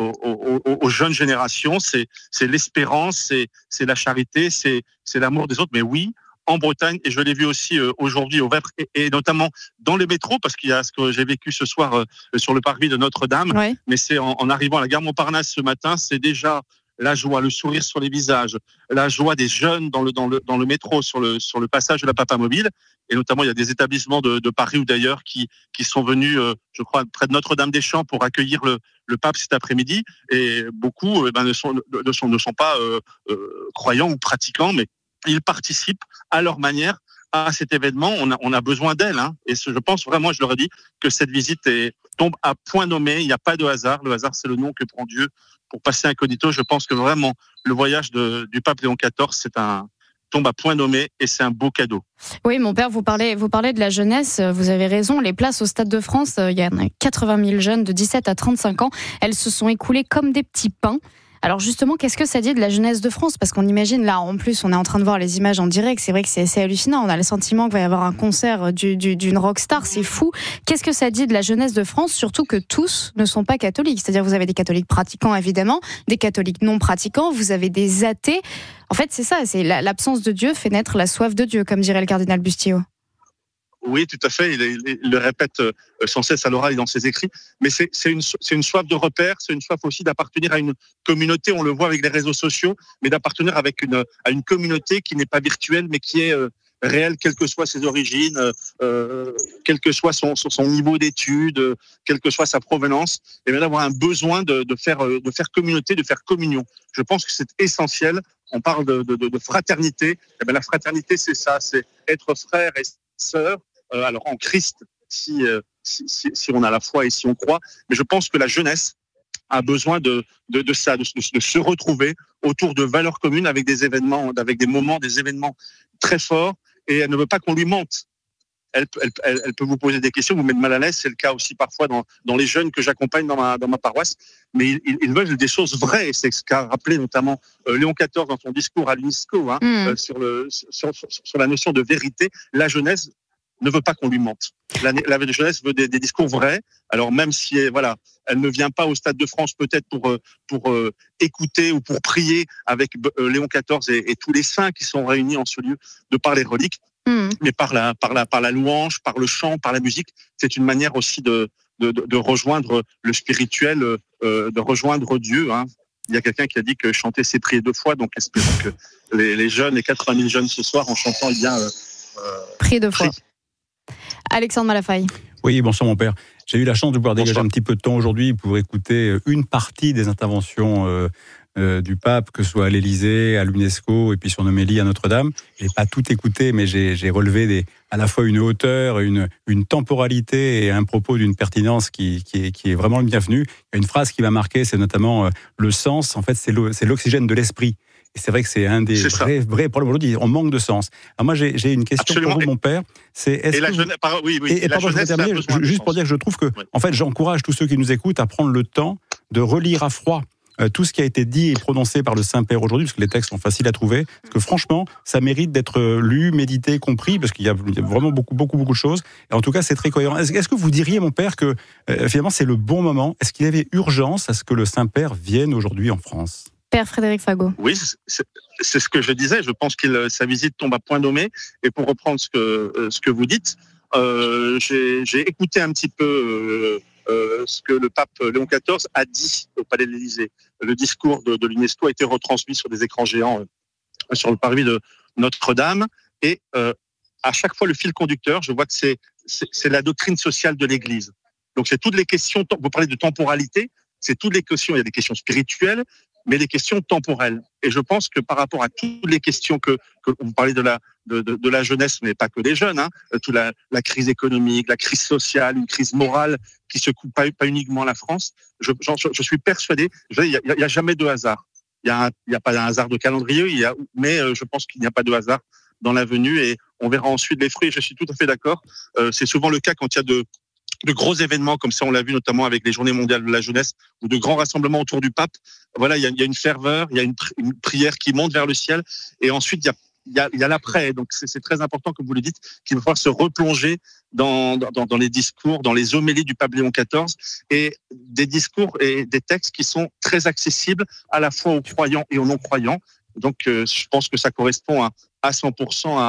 aux jeunes générations. C'est l'espérance, c'est la charité, c'est l'amour des autres. Mais oui, en Bretagne, et je l'ai vu aussi aujourd'hui au Vêpres, et notamment dans les métros, parce qu'il y a ce que j'ai vécu ce soir sur le parvis de Notre-Dame, mais c'est en arrivant à la gare Montparnasse ce matin, c'est déjà la joie, le sourire sur les visages, la joie des jeunes dans le métro, sur le passage de la Papamobile. Et notamment, il y a des établissements de Paris ou d'ailleurs qui sont venus, je crois, près de Notre-Dame-des-Champs pour accueillir le pape cet après-midi. Et beaucoup ne sont pas croyants ou pratiquants, mais ils participent à leur manière à cet événement. On a besoin d'elle. Et je pense vraiment, je leur ai dit, que cette visite tombe à point nommé. Il n'y a pas de hasard. Le hasard, c'est le nom que prend Dieu pour passer incognito. Je pense que vraiment, le voyage du pape Léon XIV, tombe à point nommé et c'est un beau cadeau. Oui, mon père, vous parlez de la jeunesse, vous avez raison, les places au Stade de France, il y en a 80 000 jeunes de 17 à 35 ans, elles se sont écoulées comme des petits pains. Alors justement, qu'est-ce que ça dit de la jeunesse de France ? Parce qu'on imagine, là, en plus, on est en train de voir les images en direct, c'est vrai que c'est assez hallucinant, on a le sentiment qu'il va y avoir un concert d'une rockstar, c'est fou. Qu'est-ce que ça dit de la jeunesse de France, surtout que tous ne sont pas catholiques ? C'est-à-dire, vous avez des catholiques pratiquants, évidemment, des catholiques non pratiquants, vous avez des athées. En fait, c'est ça, c'est l'absence de Dieu fait naître la soif de Dieu, comme dirait le cardinal Bustillo. Oui, tout à fait. Il le répète sans cesse à l'oral et dans ses écrits. Mais c'est une soif de repère, c'est une soif aussi d'appartenir à une communauté. On le voit avec les réseaux sociaux, mais d'appartenir à une communauté qui n'est pas virtuelle, mais qui est réelle, quelles que soient ses origines, quel que soit son niveau d'études, quelle que soit sa provenance, et bien d'avoir un besoin de faire communauté, de faire communion. Je pense que c'est essentiel. On parle de fraternité. Et bien la fraternité, c'est ça, c'est être frère et sœur. Alors en Christ, si on a la foi et si on croit, mais je pense que la jeunesse a besoin de ça, de se retrouver autour de valeurs communes avec des événements, avec des moments, des événements très forts, et elle ne veut pas qu'on lui mente. Elle peut vous poser des questions, vous mettre mal à l'aise, c'est le cas aussi parfois dans les jeunes que j'accompagne dans ma paroisse, mais ils veulent des choses vraies, et c'est ce qu'a rappelé notamment Léon XIV dans son discours à l'UNESCO, sur la notion de vérité. La jeunesse ne veut pas qu'on lui mente. La jeunesse veut des discours vrais. Alors même si elle ne vient pas au Stade de France peut-être pour écouter ou pour prier avec Léon XIV et tous les saints qui sont réunis en ce lieu de par les reliques, mais par la louange, par le chant, par la musique, c'est une manière aussi de rejoindre le spirituel, de rejoindre Dieu. Il y a quelqu'un qui a dit que chanter c'est prier 2 fois, donc espérons que les jeunes, les 80 000 jeunes ce soir en chantant, prier 2 fois. Alexandre Malafaille. Oui, bonsoir mon père. J'ai eu la chance de pouvoir dégager un petit peu de temps aujourd'hui pour écouter une partie des interventions du pape, que ce soit à l'Élysée, à l'UNESCO et puis son homélie à Notre-Dame. Je n'ai pas tout écouté, mais j'ai relevé à la fois une hauteur, une temporalité et un propos d'une pertinence qui est vraiment le bienvenu. Il y a une phrase qui m'a marqué, c'est notamment le sens. En fait, c'est l'oxygène de l'esprit. Et c'est vrai que c'est un des vrais problèmes aujourd'hui. On manque de sens. Alors moi, j'ai une question pour vous, mon père. Juste pour dire que je trouve que, en fait, j'encourage tous ceux qui nous écoutent à prendre le temps de relire à froid tout ce qui a été dit et prononcé par le Saint-Père aujourd'hui, parce que les textes sont faciles à trouver, parce que franchement, ça mérite d'être lu, médité, compris, parce qu'il y a vraiment beaucoup de choses. Et en tout cas, c'est très cohérent. Est-ce que vous diriez, mon père, que finalement, c'est le bon moment ? Est-ce qu'il y avait urgence à ce que le Saint-Père vienne aujourd'hui en France ? Père Frédéric Fagot. Oui, c'est ce que je disais. Je pense que sa visite tombe à point nommé. Et pour reprendre ce que vous dites, j'ai écouté un petit peu ce que le pape Léon XIV a dit au Palais de l'Élysée. Le discours de l'UNESCO a été retransmis sur des écrans géants sur le parvis de Notre-Dame. Et à chaque fois, le fil conducteur, je vois que c'est la doctrine sociale de l'Église. Donc, c'est toutes les questions. Vous parlez de temporalité. C'est toutes les questions. Il y a des questions spirituelles, mais les questions temporelles. Et je pense que par rapport à toutes les questions que vous parlez de la jeunesse, mais pas que des jeunes, toute la crise économique, la crise sociale, une crise morale qui secoue pas uniquement la France, je suis persuadé, il y a jamais de hasard. Il y a pas un hasard de calendrier, mais je pense qu'il n'y a pas de hasard dans la venue, et on verra ensuite les fruits. Je suis tout à fait d'accord. C'est souvent le cas quand il y a de gros événements comme ça, on l'a vu notamment avec les Journées mondiales de la jeunesse ou de grands rassemblements autour du pape. Voilà, il y a une ferveur, il y a une prière qui monte vers le ciel, et ensuite il y a l'après. Donc c'est très important, comme vous le dites, qu'il va falloir se replonger dans les discours, dans les homélies du pape Léon XIV, et des discours et des textes qui sont très accessibles à la fois aux croyants et aux non-croyants. Donc je pense que ça correspond à 100%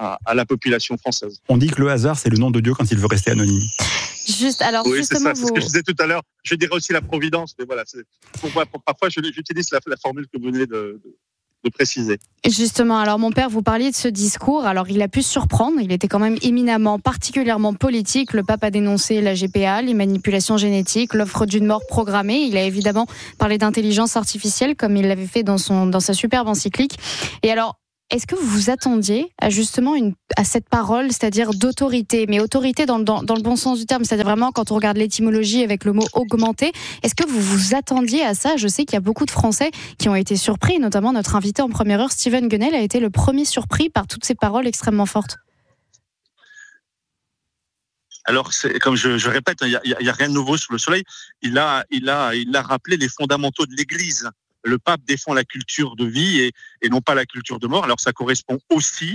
à la population française. On dit que le hasard, c'est le nom de Dieu quand il veut rester anonyme. Alors, oui, justement, c'est ce que je disais tout à l'heure. Je dirais aussi la providence, mais voilà, parfois j'utilise la formule que vous venez de préciser. Justement, alors mon père, vous parliez de ce discours, alors il a pu surprendre, il était quand même éminemment, particulièrement politique. Le pape a dénoncé la GPA, les manipulations génétiques, l'offre d'une mort programmée. Il a évidemment parlé d'intelligence artificielle, comme il l'avait fait dans sa superbe encyclique. Et alors, est-ce que vous vous attendiez à justement à cette parole, c'est-à-dire d'autorité, mais autorité dans le bon sens du terme, c'est-à-dire vraiment quand on regarde l'étymologie avec le mot augmenter, est-ce que vous vous attendiez à ça ? Je sais qu'il y a beaucoup de Français qui ont été surpris, notamment notre invité en première heure, Steven Guenel, a été le premier surpris par toutes ces paroles extrêmement fortes. Alors, comme je répète, il y a rien de nouveau sous le soleil. Il a rappelé les fondamentaux de l'Église. Le pape défend la culture de vie et non pas la culture de mort. Alors ça correspond aussi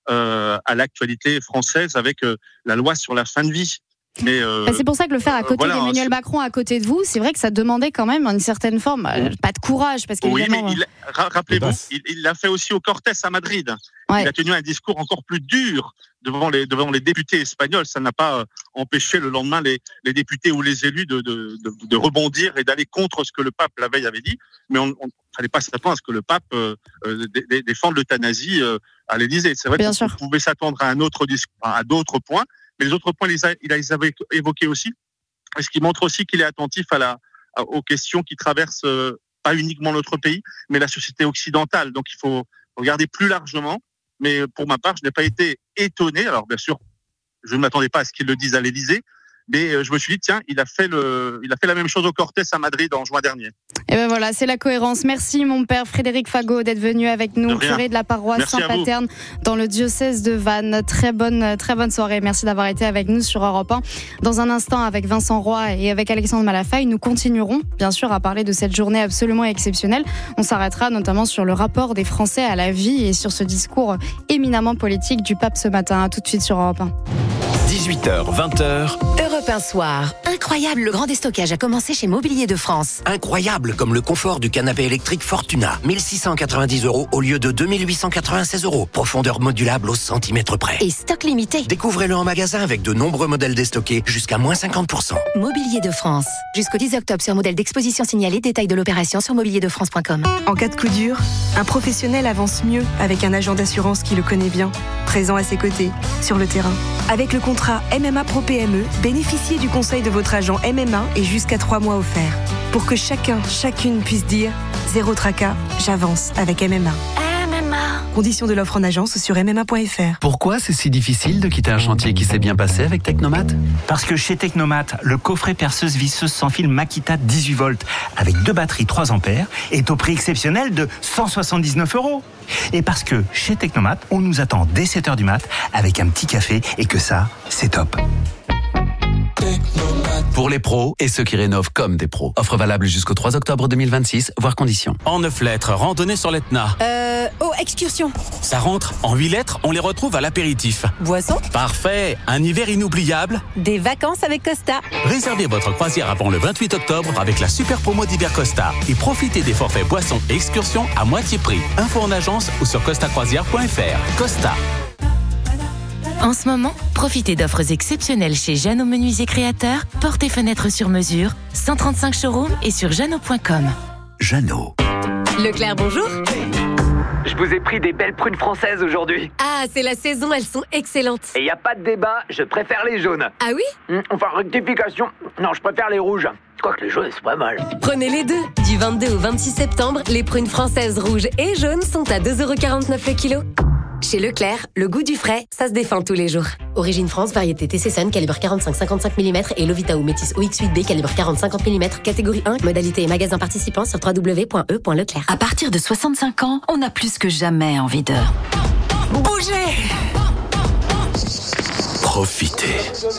à l'actualité française avec la loi sur la fin de vie. Mais c'est pour ça que le faire à côté d'Emmanuel Macron, à côté de vous, c'est vrai que ça demandait quand même une certaine forme, pas de courage, parce qu'évidemment... Oui, mais rappelez-vous, il l'a fait aussi au Cortés à Madrid. Ouais. Il a tenu un discours encore plus dur devant les députés espagnols. Ça n'a pas empêché le lendemain les députés ou les élus de rebondir et d'aller contre ce que le pape la veille avait dit. Mais on ne fallait pas s'attendre à ce que le pape défende l'euthanasie à l'Élysée. C'est vrai qu'on pouvait s'attendre à un autre discours, à d'autres points. Mais les autres points, il les avait évoqués aussi. Ce qui montre aussi qu'il est attentif aux questions qui traversent pas uniquement notre pays, mais la société occidentale. Donc il faut regarder plus largement. Mais pour ma part, je n'ai pas été étonné. Alors bien sûr, je ne m'attendais pas à ce qu'il le dise à l'Élysée. Mais je me suis dit, tiens, il a fait la même chose au Cortés à Madrid en juin dernier. Et ben voilà, c'est la cohérence. Merci mon père Frédéric Fagot d'être venu avec nous, curé de la paroisse Saint-Paterne dans le diocèse de Vannes. Très bonne soirée. Merci d'avoir été avec nous sur Europe 1. Dans un instant, avec Vincent Roy et avec Alexandre Malafaille, nous continuerons bien sûr à parler de cette journée absolument exceptionnelle. On s'arrêtera notamment sur le rapport des Français à la vie et sur ce discours éminemment politique du pape ce matin. À tout de suite sur Europe 1. 18h, 20h. Europe 1 soir. Incroyable, le grand déstockage a commencé chez Mobilier de France. Incroyable, comme le confort du canapé électrique Fortuna. 1690 € au lieu de 2896 €. Profondeur modulable au centimètre près. Et stock limité. Découvrez-le en magasin avec de nombreux modèles déstockés jusqu'à moins 50%. Mobilier de France. Jusqu'au 10 octobre sur modèle d'exposition signalé. Détail de l'opération sur mobilierdefrance.com. En cas de coup dur, un professionnel avance mieux avec un agent d'assurance qui le connaît bien, présent à ses côtés, sur le terrain. Avec le contrat MMA Pro PME, bénéficiez du conseil de votre agent MMA et jusqu'à 3 mois offerts. Pour que chacune puisse dire « Zéro tracas, j'avance avec MMA ». Conditions de l'offre en agence sur mma.fr. Pourquoi c'est si difficile de quitter un chantier qui s'est bien passé avec Technomat ? Parce que chez Technomat, le coffret perceuse visseuse sans fil Makita 18 volts avec 2 batteries 3 ampères est au prix exceptionnel de 179 €. Et parce que chez Technomat, on nous attend dès 7h du mat avec un petit café et que ça, c'est top. Pour les pros et ceux qui rénovent comme des pros. Offre valable jusqu'au 3 octobre 2026, voire conditions. En 9 lettres, randonnée sur l'Etna. Excursion. Ça rentre. En 8 lettres, on les retrouve à l'apéritif. Boisson. Parfait. Un hiver inoubliable. Des vacances avec Costa. Réservez votre croisière avant le 28 octobre avec la super promo d'hiver Costa. Et profitez des forfaits boissons et excursions à moitié prix. Info en agence ou sur costacroisière.fr. Costa. En ce moment, profitez d'offres exceptionnelles chez Jeannot Menuisier Créateur, portes et fenêtres sur mesure, 135 showrooms et sur jeannot.com. Jeannot. Leclerc, bonjour. Je vous ai pris des belles prunes françaises aujourd'hui. Ah, c'est la saison, elles sont excellentes. Et il n'y a pas de débat, je préfère les jaunes. Ah oui ? Enfin, rectification. Non, je préfère les rouges. Quoique les jaunes, c'est pas mal. Prenez les deux. Du 22 au 26 septembre, les prunes françaises rouges et jaunes sont à 2,49 € le kilo. Chez Leclerc, le goût du frais, ça se défend tous les jours. Origine France, variété TC Sun, calibre 45-55 mm et Lovita ou Métis OX8B, calibre 40-50 mm, catégorie 1, modalité et magasin participant sur www.e.leclerc. À partir de 65 ans, on a plus que jamais envie de... bouger. Profitez.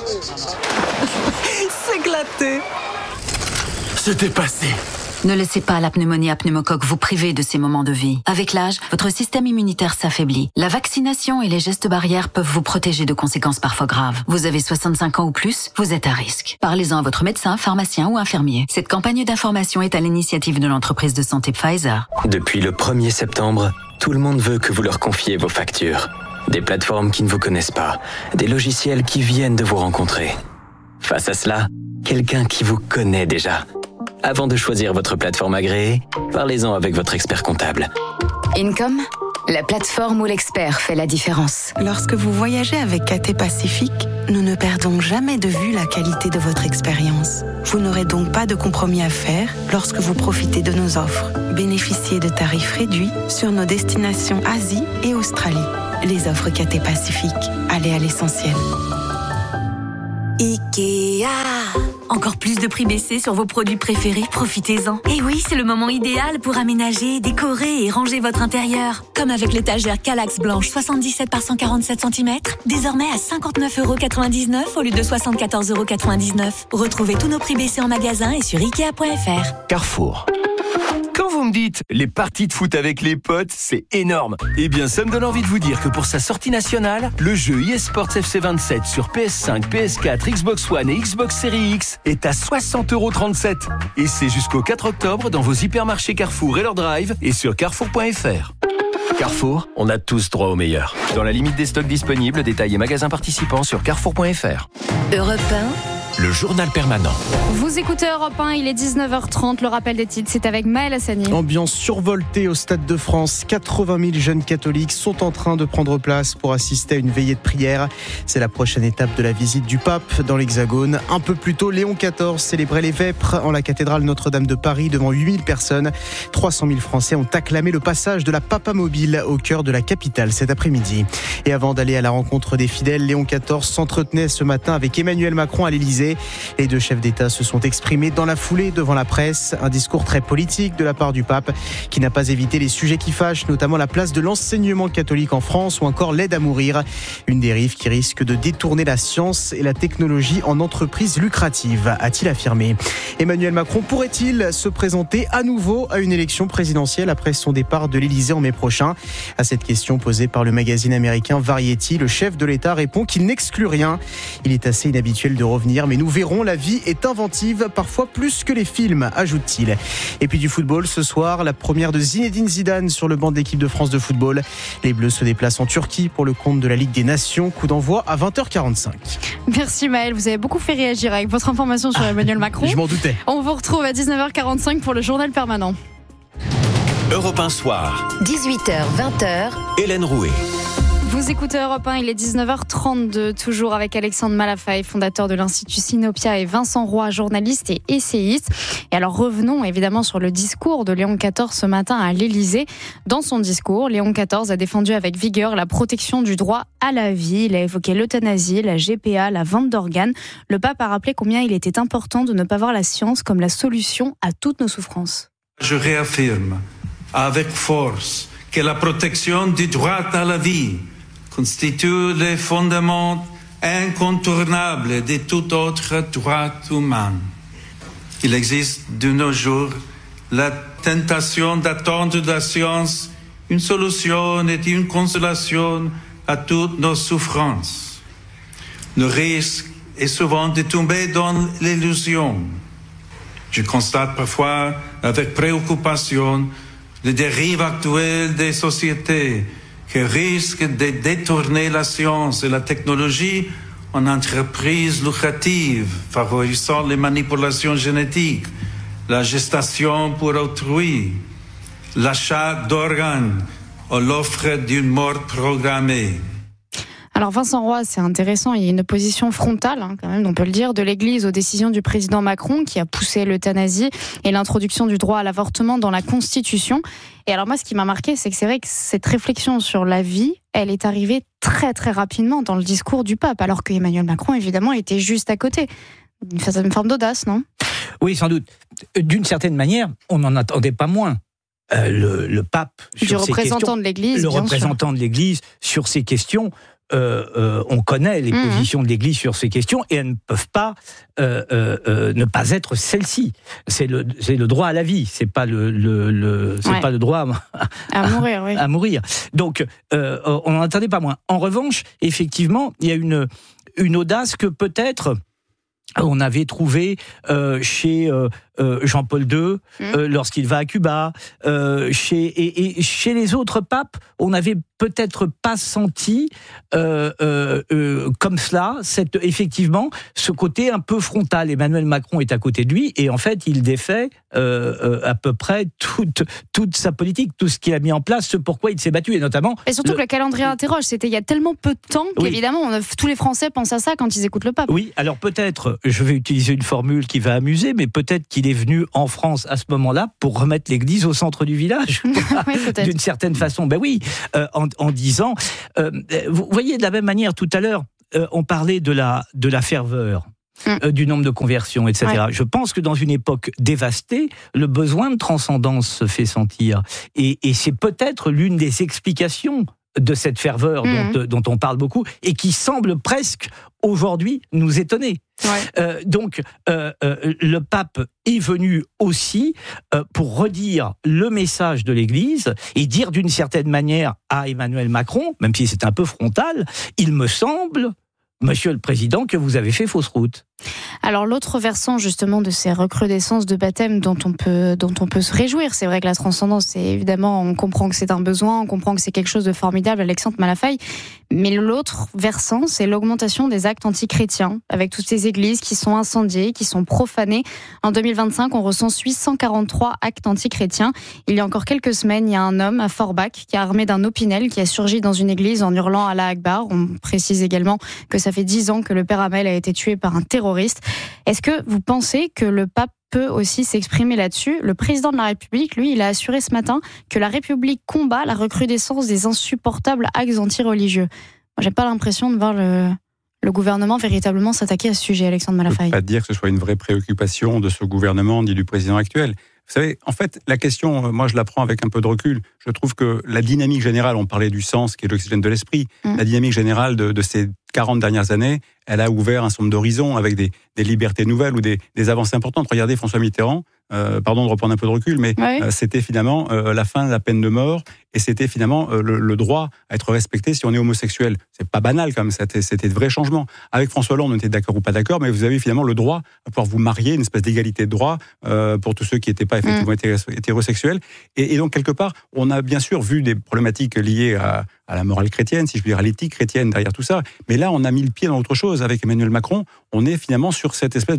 S'éclater. C'était passé. Ne laissez pas la pneumonie à pneumocoque vous priver de ces moments de vie. Avec l'âge, votre système immunitaire s'affaiblit. La vaccination et les gestes barrières peuvent vous protéger de conséquences parfois graves. Vous avez 65 ans ou plus, vous êtes à risque. Parlez-en à votre médecin, pharmacien ou infirmier. Cette campagne d'information est à l'initiative de l'entreprise de santé Pfizer. Depuis le 1er septembre, tout le monde veut que vous leur confiez vos factures. des plateformes qui ne vous connaissent pas, des logiciels qui viennent de vous rencontrer. Face à cela, quelqu'un qui vous connaît déjà. Avant de choisir votre plateforme agréée, parlez-en avec votre expert comptable. Income, la plateforme où l'expert fait la différence. Lorsque vous voyagez avec KT Pacifique, nous ne perdons jamais de vue la qualité de votre expérience. Vous n'aurez donc pas de compromis à faire lorsque vous profitez de nos offres. Bénéficiez de tarifs réduits sur nos destinations Asie et Australie. Les offres KT Pacifique, allez à l'essentiel. Ikea. Encore plus de prix baissés sur vos produits préférés, profitez-en. Et oui, c'est le moment idéal pour aménager, décorer et ranger votre intérieur. Comme avec l'étagère Kallax blanche 77 par 147 cm, désormais à 59,99€ au lieu de 74,99€. Retrouvez tous nos prix baissés en magasin et sur Ikea.fr. Carrefour. Quand vous me dites les parties de foot avec les potes, c'est énorme. Eh bien, ça me donne envie de vous dire que pour sa sortie nationale, le jeu eSports FC27 sur PS5, PS4, Xbox One et Xbox Series X est à 60,37€. Et c'est jusqu'au 4 octobre dans vos hypermarchés Carrefour et leur drive et sur carrefour.fr. Carrefour, on a tous droit au meilleur. Dans la limite des stocks disponibles, détails et magasins participants sur carrefour.fr. Europe 1. Le journal permanent. Vous écoutez Europe 1, il est 19h30, le rappel des titres, c'est avec Maël Hassani. Ambiance survoltée au Stade de France, 80 000 jeunes catholiques sont en train de prendre place pour assister à une veillée de prière. C'est la prochaine étape de la visite du pape dans l'Hexagone. Un peu plus tôt, Léon XIV célébrait les vêpres en la cathédrale Notre-Dame de Paris devant 8 000 personnes. 300 000 Français ont acclamé le passage de la Papamobile au cœur de la capitale cet après-midi. Et avant d'aller à la rencontre des fidèles, Léon XIV s'entretenait ce matin avec Emmanuel Macron à l'Élysée. Les deux chefs d'État se sont exprimés dans la foulée devant la presse. Un discours très politique de la part du pape qui n'a pas évité les sujets qui fâchent, notamment la place de l'enseignement catholique en France ou encore l'aide à mourir. Une dérive qui risque de détourner la science et la technologie en entreprise lucrative, a-t-il affirmé. Emmanuel Macron pourrait-il se présenter à nouveau à une élection présidentielle après son départ de l'Élysée en mai prochain ? À cette question posée par le magazine américain Variety, le chef de l'État répond qu'il n'exclut rien. Il est assez inhabituel de revenir, mais nous verrons, la vie est inventive, parfois plus que les films, ajoute-t-il. Et puis du football, ce soir, la première de Zinedine Zidane sur le banc de l'équipe de France de football. Les Bleus se déplacent en Turquie pour le compte de la Ligue des Nations. Coup d'envoi à 20h45. Merci Maël, vous avez beaucoup fait réagir avec votre information sur Emmanuel Macron. Je m'en doutais. On vous retrouve à 19h45 pour le journal permanent. Europe 1 soir. 18h, 20h. Hélène Rouet. Vous écoutez Europe 1, il est 19h32, toujours avec Alexandre Malafaille, fondateur de l'Institut Sinopia, et Vincent Roy, journaliste et essayiste. Et alors revenons évidemment sur le discours de Léon XIV ce matin à l'Élysée. Dans son discours, Léon XIV a défendu avec vigueur la protection du droit à la vie. Il a évoqué l'euthanasie, la GPA, la vente d'organes. Le pape a rappelé combien il était important de ne pas voir la science comme la solution à toutes nos souffrances. Je réaffirme avec force que la protection du droit à la vie constitue le fondement incontournable de tout autre droit humain. Il existe de nos jours la tentation d'attendre de la science une solution et une consolation à toutes nos souffrances. Le risque est souvent de tomber dans l'illusion. Je constate parfois avec préoccupation les dérives actuelles des sociétés qui risquent de détourner la science et la technologie en entreprises lucratives, favorisant les manipulations génétiques, la gestation pour autrui, l'achat d'organes ou l'offre d'une mort programmée. Alors Vincent Roy, c'est intéressant, il y a une opposition frontale, quand même, on peut le dire, de l'Église aux décisions du président Macron qui a poussé l'euthanasie et l'introduction du droit à l'avortement dans la Constitution. Et alors moi, ce qui m'a marqué, c'est que c'est vrai que cette réflexion sur la vie, elle est arrivée très très rapidement dans le discours du pape, alors que Emmanuel Macron, évidemment, était juste à côté. Une forme d'audace, non ? Oui, sans doute. D'une certaine manière, on n'en attendait pas moins. Le pape, du représentant de l'Église, le représentant de l'Église sur ces questions. On connaît les positions de l'Église sur ces questions et elles ne peuvent pas ne pas être celles-ci. C'est le droit à la vie, c'est pas pas le droit à mourir. Oui. À mourir. Donc on n'en attendait pas moins. En revanche, effectivement, il y a une audace que peut-être on avait trouvé chez Jean-Paul II, lorsqu'il va à Cuba. Chez les autres papes, on n'avait peut-être pas senti comme cela, effectivement, ce côté un peu frontal. Emmanuel Macron est à côté de lui et en fait, il défait à peu près toute sa politique, tout ce qu'il a mis en place, ce pourquoi il s'est battu, et notamment... Et surtout que le calendrier interroge, c'était il y a tellement peu de temps qu'évidemment, tous les Français pensent à ça quand ils écoutent le pape. Oui, alors peut-être, je vais utiliser une formule qui va amuser, mais peut-être qu'il est venu en France à ce moment-là pour remettre l'église au centre du village, d'une certaine façon. Ben oui, en disant... vous voyez, de la même manière, tout à l'heure, on parlait de la ferveur. Du nombre de conversions, etc. Ouais. Je pense que dans une époque dévastée, le besoin de transcendance se fait sentir. Et c'est peut-être l'une des explications de cette ferveur dont on parle beaucoup et qui semble presque aujourd'hui nous étonner. Ouais. Donc, le pape est venu aussi pour redire le message de l'Église et dire d'une certaine manière à Emmanuel Macron, même si c'est un peu frontal, il me semble, Monsieur le Président, que vous avez fait fausse route. Alors l'autre versant justement de ces recrudescences de baptême dont on peut se réjouir, c'est vrai que la transcendance, c'est évidemment, on comprend que c'est un besoin, on comprend que c'est quelque chose de formidable, Alexandre Malafaille, mais l'autre versant, c'est l'augmentation des actes antichrétiens, avec toutes ces églises qui sont incendiées, qui sont profanées. En 2025, on recense 843 actes antichrétiens. Il y a encore quelques semaines, il y a un homme à Forbach qui a armé d'un opinel qui a surgi dans une église en hurlant Allah Akbar. On précise également que ça fait 10 ans que le père Hamel a été tué par un terroriste. Est-ce que vous pensez que le pape peut aussi s'exprimer là-dessus? Le président de la République, lui, il a assuré ce matin que la République combat la recrudescence des insupportables actes anti-religieux. Moi, j'ai pas l'impression de voir le gouvernement véritablement s'attaquer à ce sujet, Alexandre Malafaille. Je ne peux pas dire que ce soit une vraie préoccupation de ce gouvernement ni du président actuel. Vous savez, en fait, la question, moi je la prends avec un peu de recul. Je trouve que la dynamique générale, on parlait du sens qui est l'oxygène de l'esprit, la dynamique générale de ces 40 dernières années, elle a ouvert un certain nombre d'horizons avec des libertés nouvelles ou des avancées importantes. Regardez François Mitterrand, pardon de reprendre un peu de recul, mais c'était finalement la fin de la peine de mort et c'était finalement le droit à être respecté si on est homosexuel. C'est pas banal quand même, c'était de vrais changements. Avec François Hollande, on était d'accord ou pas d'accord, mais vous avez finalement le droit à pouvoir vous marier, une espèce d'égalité de droit pour tous ceux qui n'étaient pas effectivement hétérosexuels. Et donc quelque part, on a bien sûr vu des problématiques liées à la morale chrétienne, si je veux dire, à l'éthique chrétienne derrière tout ça. Mais là, on a mis le pied dans autre chose. Avec Emmanuel Macron, on est finalement sur cette espèce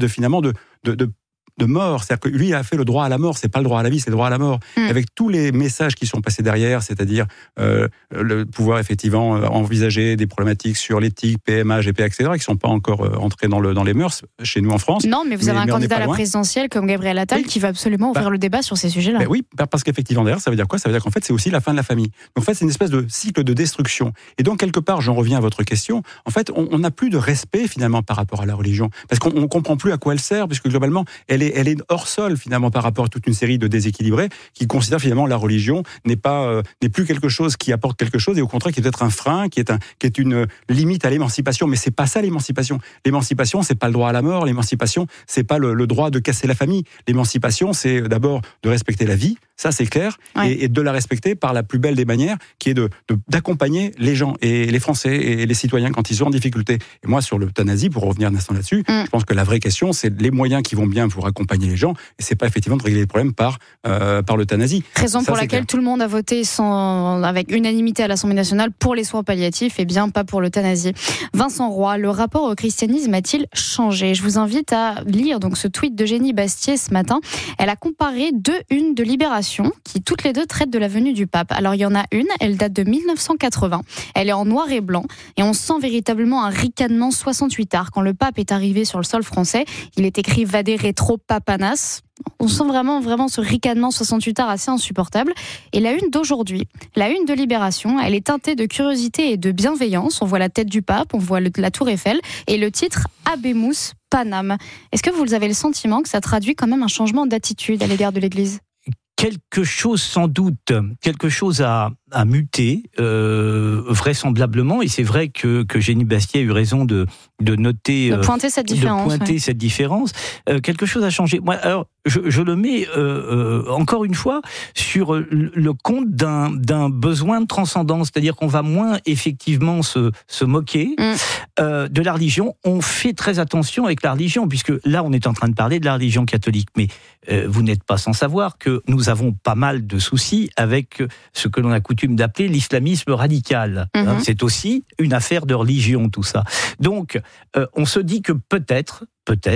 de mort. C'est-à-dire que lui, il a fait le droit à la mort. C'est pas le droit à la vie, c'est le droit à la mort. Avec tous les messages qui sont passés derrière, c'est-à-dire le pouvoir effectivement envisager des problématiques sur l'éthique, PMA, GPA, etc., qui sont pas encore entrés dans les mœurs chez nous en France. Non, mais vous avez un candidat à la présidentielle comme Gabriel Attal qui va absolument ouvrir le débat sur ces sujets-là. Oui, parce qu'effectivement, derrière, ça veut dire quoi? Ça veut dire qu'en fait, c'est aussi la fin de la famille. Donc en fait, c'est une espèce de cycle de destruction. Et donc, quelque part, j'en reviens à votre question, en fait, on n'a plus de respect finalement par rapport à la religion. Parce qu'on ne comprend plus à quoi elle sert, puisque globalement, elle est hors sol finalement par rapport à toute une série de déséquilibrés qui considèrent finalement la religion n'est plus quelque chose qui apporte quelque chose et au contraire qui est peut-être un frein, qui est une limite à l'émancipation. Mais c'est pas ça l'émancipation. L'émancipation, c'est pas le droit à la mort. L'émancipation, c'est pas le droit de casser la famille. L'émancipation, c'est d'abord de respecter la vie. Ça, c'est clair, et de la respecter par la plus belle des manières, qui est d'accompagner les gens et les Français et les citoyens quand ils sont en difficulté. Et moi, sur l'euthanasie, pour revenir un instant là-dessus, je pense que la vraie question, c'est les moyens qui vont bien pour accompagner les gens, et c'est pas effectivement de régler les problèmes par l'euthanasie. Raison pour laquelle tout le monde a voté avec unanimité à l'Assemblée nationale pour les soins palliatifs, et bien pas pour l'euthanasie. Vincent Roy, le rapport au christianisme a-t-il changé? Je vous invite à lire donc ce tweet d'Eugénie Bastier ce matin. Elle a comparé deux unes de Libération qui toutes les deux traitent de la venue du pape. Alors il y en a une, elle date de 1980, elle est en noir et blanc et on sent véritablement un ricanement 68 art. Quand le pape est arrivé sur le sol français, il est écrit Vade retro papanas. On sent vraiment ce ricanement 68 art assez insupportable. Et la une d'aujourd'hui, la une de Libération, elle est teintée de curiosité et de bienveillance. On voit la tête du pape, on voit la tour Eiffel et le titre Habemus Panam. Est-ce que vous avez le sentiment que ça traduit quand même un changement d'attitude à l'égard de l'Église ? Quelque chose sans doute, quelque chose à muté, vraisemblablement, et c'est vrai que Génie Bastier a eu raison de noter, de pointer cette différence. Quelque chose a changé. Moi, alors, je le mets encore une fois sur le compte d'un besoin de transcendance, c'est-à-dire qu'on va moins effectivement se moquer de la religion. On fait très attention avec la religion, puisque là, on est en train de parler de la religion catholique, mais vous n'êtes pas sans savoir que nous avons pas mal de soucis avec ce que l'on a coutume d'appeler l'islamisme radical. C'est aussi une affaire de religion, tout ça. Donc, on se dit que peut-être,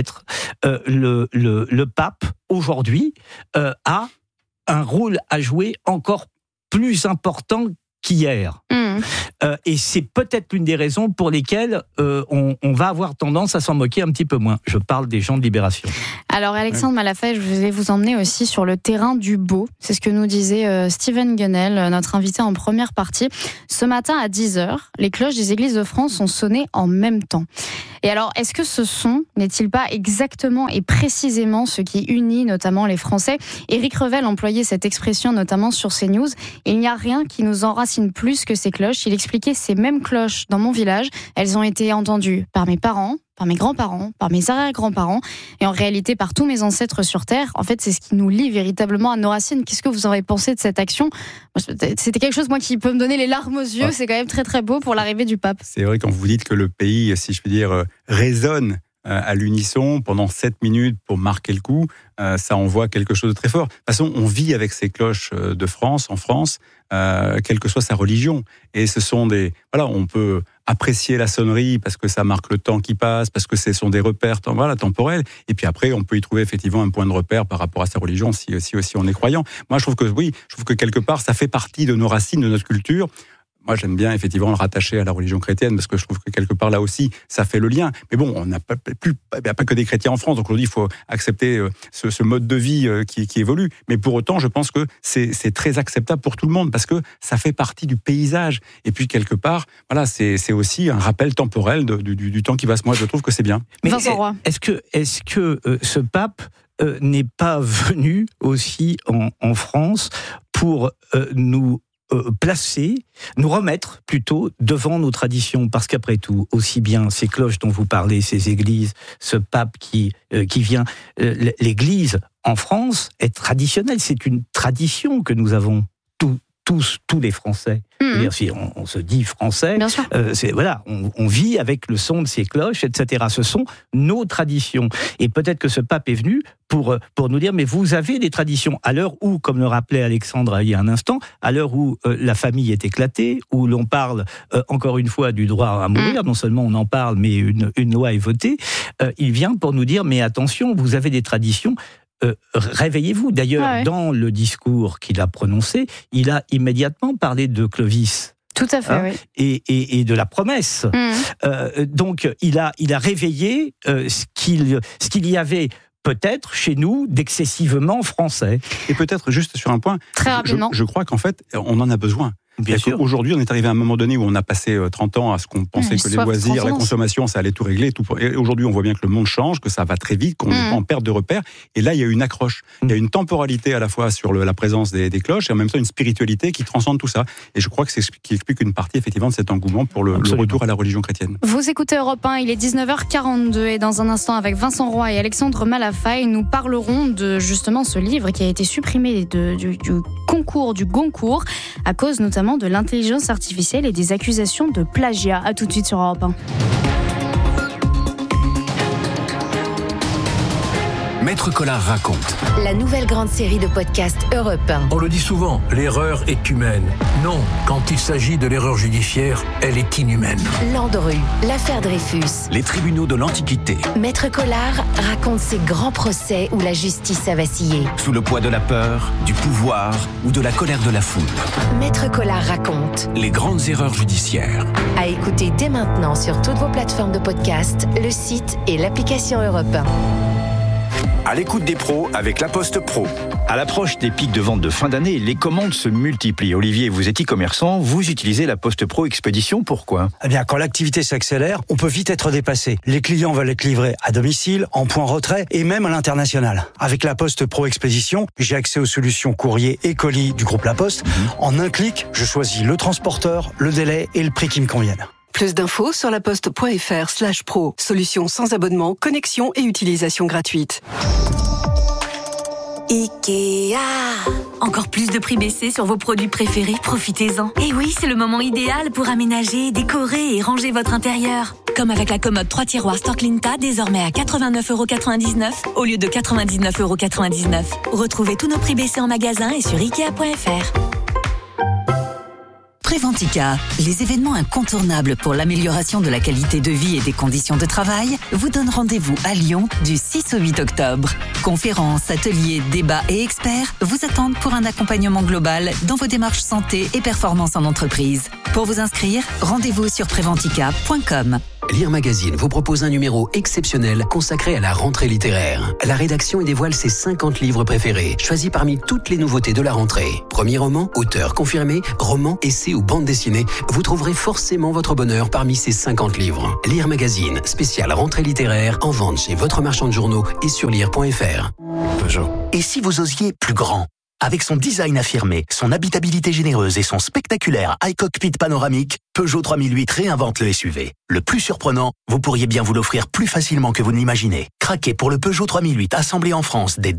le pape, aujourd'hui, a un rôle à jouer encore plus important qu'hier. Et c'est peut-être l'une des raisons pour lesquelles on va avoir tendance à s'en moquer un petit peu moins. Je parle des gens de Libération. Alors Alexandre Malafaye, je voulais vous emmener aussi sur le terrain du beau. C'est ce que nous disait Steven Guenel, notre invité en première partie. Ce matin à 10h, les cloches des églises de France ont sonné en même temps. Et alors, est-ce que ce son n'est-il pas exactement et précisément ce qui unit notamment les Français ? Éric Revel employait cette expression notamment sur CNews. Il n'y a rien qui nous enracine plus que ces cloches. Il expliquait ces mêmes cloches dans mon village. Elles ont été entendues par mes parents, par mes grands-parents, par mes arrière-grands-parents et en réalité par tous mes ancêtres sur Terre. En fait, c'est ce qui nous lie véritablement à nos racines. Qu'est-ce que vous en avez pensé de cette action ? C'était quelque chose, moi, qui peut me donner les larmes aux yeux. Ouais. C'est quand même très, très beau pour l'arrivée du pape. C'est vrai, quand vous dites que le pays, si je puis dire, résonne à l'unisson pendant 7 minutes pour marquer le coup, ça envoie quelque chose de très fort. De toute façon, on vit avec ces cloches de France, en France, quelle que soit sa religion. Et ce sont des... Voilà, on peut apprécier la sonnerie parce que ça marque le temps qui passe, parce que ce sont des repères temporels. Et puis après, on peut y trouver effectivement un point de repère par rapport à sa religion, si aussi on est croyant. Moi, je trouve que quelque part, ça fait partie de nos racines, de notre culture. Moi, j'aime bien effectivement le rattacher à la religion chrétienne parce que je trouve que quelque part là aussi, ça fait le lien. Mais bon, on n'a pas que des chrétiens en France, donc aujourd'hui, il faut accepter ce mode de vie qui évolue. Mais pour autant, je pense que c'est très acceptable pour tout le monde parce que ça fait partie du paysage. Et puis quelque part, voilà, c'est aussi un rappel temporel du temps qui va. Moi, je trouve que c'est bien. Mais est-ce que ce pape n'est pas venu aussi en France pour nous nous remettre plutôt devant nos traditions, parce qu'après tout, aussi bien ces cloches dont vous parlez, ces églises, ce pape qui vient, l'église en France est traditionnelle, c'est une tradition que nous avons tous les Français. C'est-à-dire, si on se dit français, on vit avec le son de ces cloches, etc. Ce sont nos traditions. Et peut-être que ce pape est venu pour nous dire, mais vous avez des traditions. À l'heure où, comme le rappelait Alexandre il y a un instant, à l'heure où la famille est éclatée, où l'on parle encore une fois du droit à mourir, non seulement on en parle, mais une loi est votée, il vient pour nous dire, mais attention, vous avez des traditions. Réveillez-vous. D'ailleurs, dans le discours qu'il a prononcé, il a immédiatement parlé de Clovis. Tout à fait, oui. Et de la promesse. Donc, il a réveillé ce qu'il y avait peut-être chez nous d'excessivement français. Et peut-être juste sur un point, très rapidement. Je crois qu'en fait, on en a besoin. Bien sûr. Aujourd'hui, on est arrivé à un moment donné où on a passé 30 ans à ce qu'on pensait que les loisirs, la consommation, ça allait tout régler. Et aujourd'hui, on voit bien que le monde change, que ça va très vite, qu'on est en perte de repères. Et là, il y a une accroche. Il y a une temporalité à la fois sur la présence des cloches et en même temps une spiritualité qui transcende tout ça. Et je crois que c'est ce qui explique une partie, effectivement, de cet engouement pour le retour à la religion chrétienne. Vous écoutez Europe 1, il est 19h42 et dans un instant, avec Vincent Roy et Alexandre Malafaye, nous parlerons de justement ce livre qui a été supprimé du Goncourt, à cause notamment de l'intelligence artificielle et des accusations de plagiat. À tout de suite sur Europe 1. Maître Collard raconte. La nouvelle grande série de podcasts Europe 1. On le dit souvent, l'erreur est humaine. Non, quand il s'agit de l'erreur judiciaire, elle est inhumaine. Landru, l'affaire Dreyfus. Les tribunaux de l'Antiquité. Maître Collard raconte ces grands procès où la justice a vacillé. Sous le poids de la peur, du pouvoir ou de la colère de la foule. Maître Collard raconte. Les grandes erreurs judiciaires. À écouter dès maintenant sur toutes vos plateformes de podcast, le site et l'application Europe 1. à l'écoute des pros avec La Poste Pro. À l'approche des pics de vente de fin d'année, les commandes se multiplient. Olivier, vous êtes e-commerçant, vous utilisez La Poste Pro Expédition, pourquoi ? Eh bien, quand l'activité s'accélère, on peut vite être dépassé. Les clients veulent être livrés à domicile, en point retrait et même à l'international. Avec La Poste Pro Expédition, j'ai accès aux solutions courrier et colis du groupe La Poste. En un clic, je choisis le transporteur, le délai et le prix qui me conviennent. Plus d'infos sur laposte.fr/pro. Solution sans abonnement, connexion et utilisation gratuite. Ikea. Encore plus de prix baissés sur vos produits préférés, profitez-en. Et oui, c'est le moment idéal pour aménager, décorer et ranger votre intérieur. Comme avec la commode 3 tiroirs Storklinta, désormais à 89,99€ au lieu de 99,99€. Retrouvez tous nos prix baissés en magasin et sur Ikea.fr. Préventica, les événements incontournables pour l'amélioration de la qualité de vie et des conditions de travail, vous donnent rendez-vous à Lyon du 6 au 8 octobre. Conférences, ateliers, débats et experts vous attendent pour un accompagnement global dans vos démarches santé et performance en entreprise. Pour vous inscrire, rendez-vous sur préventica.com. Lire Magazine vous propose un numéro exceptionnel consacré à la rentrée littéraire. La rédaction y dévoile ses 50 livres préférés, choisis parmi toutes les nouveautés de la rentrée. Premier roman, auteur confirmé, roman, essai ou bande dessinée, vous trouverez forcément votre bonheur parmi ces 50 livres. Lire Magazine, spécial rentrée littéraire, en vente chez votre marchand de journaux et sur lire.fr. Peugeot. Et si vous osiez plus grand ? Avec son design affirmé, son habitabilité généreuse et son spectaculaire iCockpit panoramique, Peugeot 3008 réinvente le SUV. Le plus surprenant, vous pourriez bien vous l'offrir plus facilement que vous ne l'imaginez. Craquez pour le Peugeot 3008 assemblé en France dès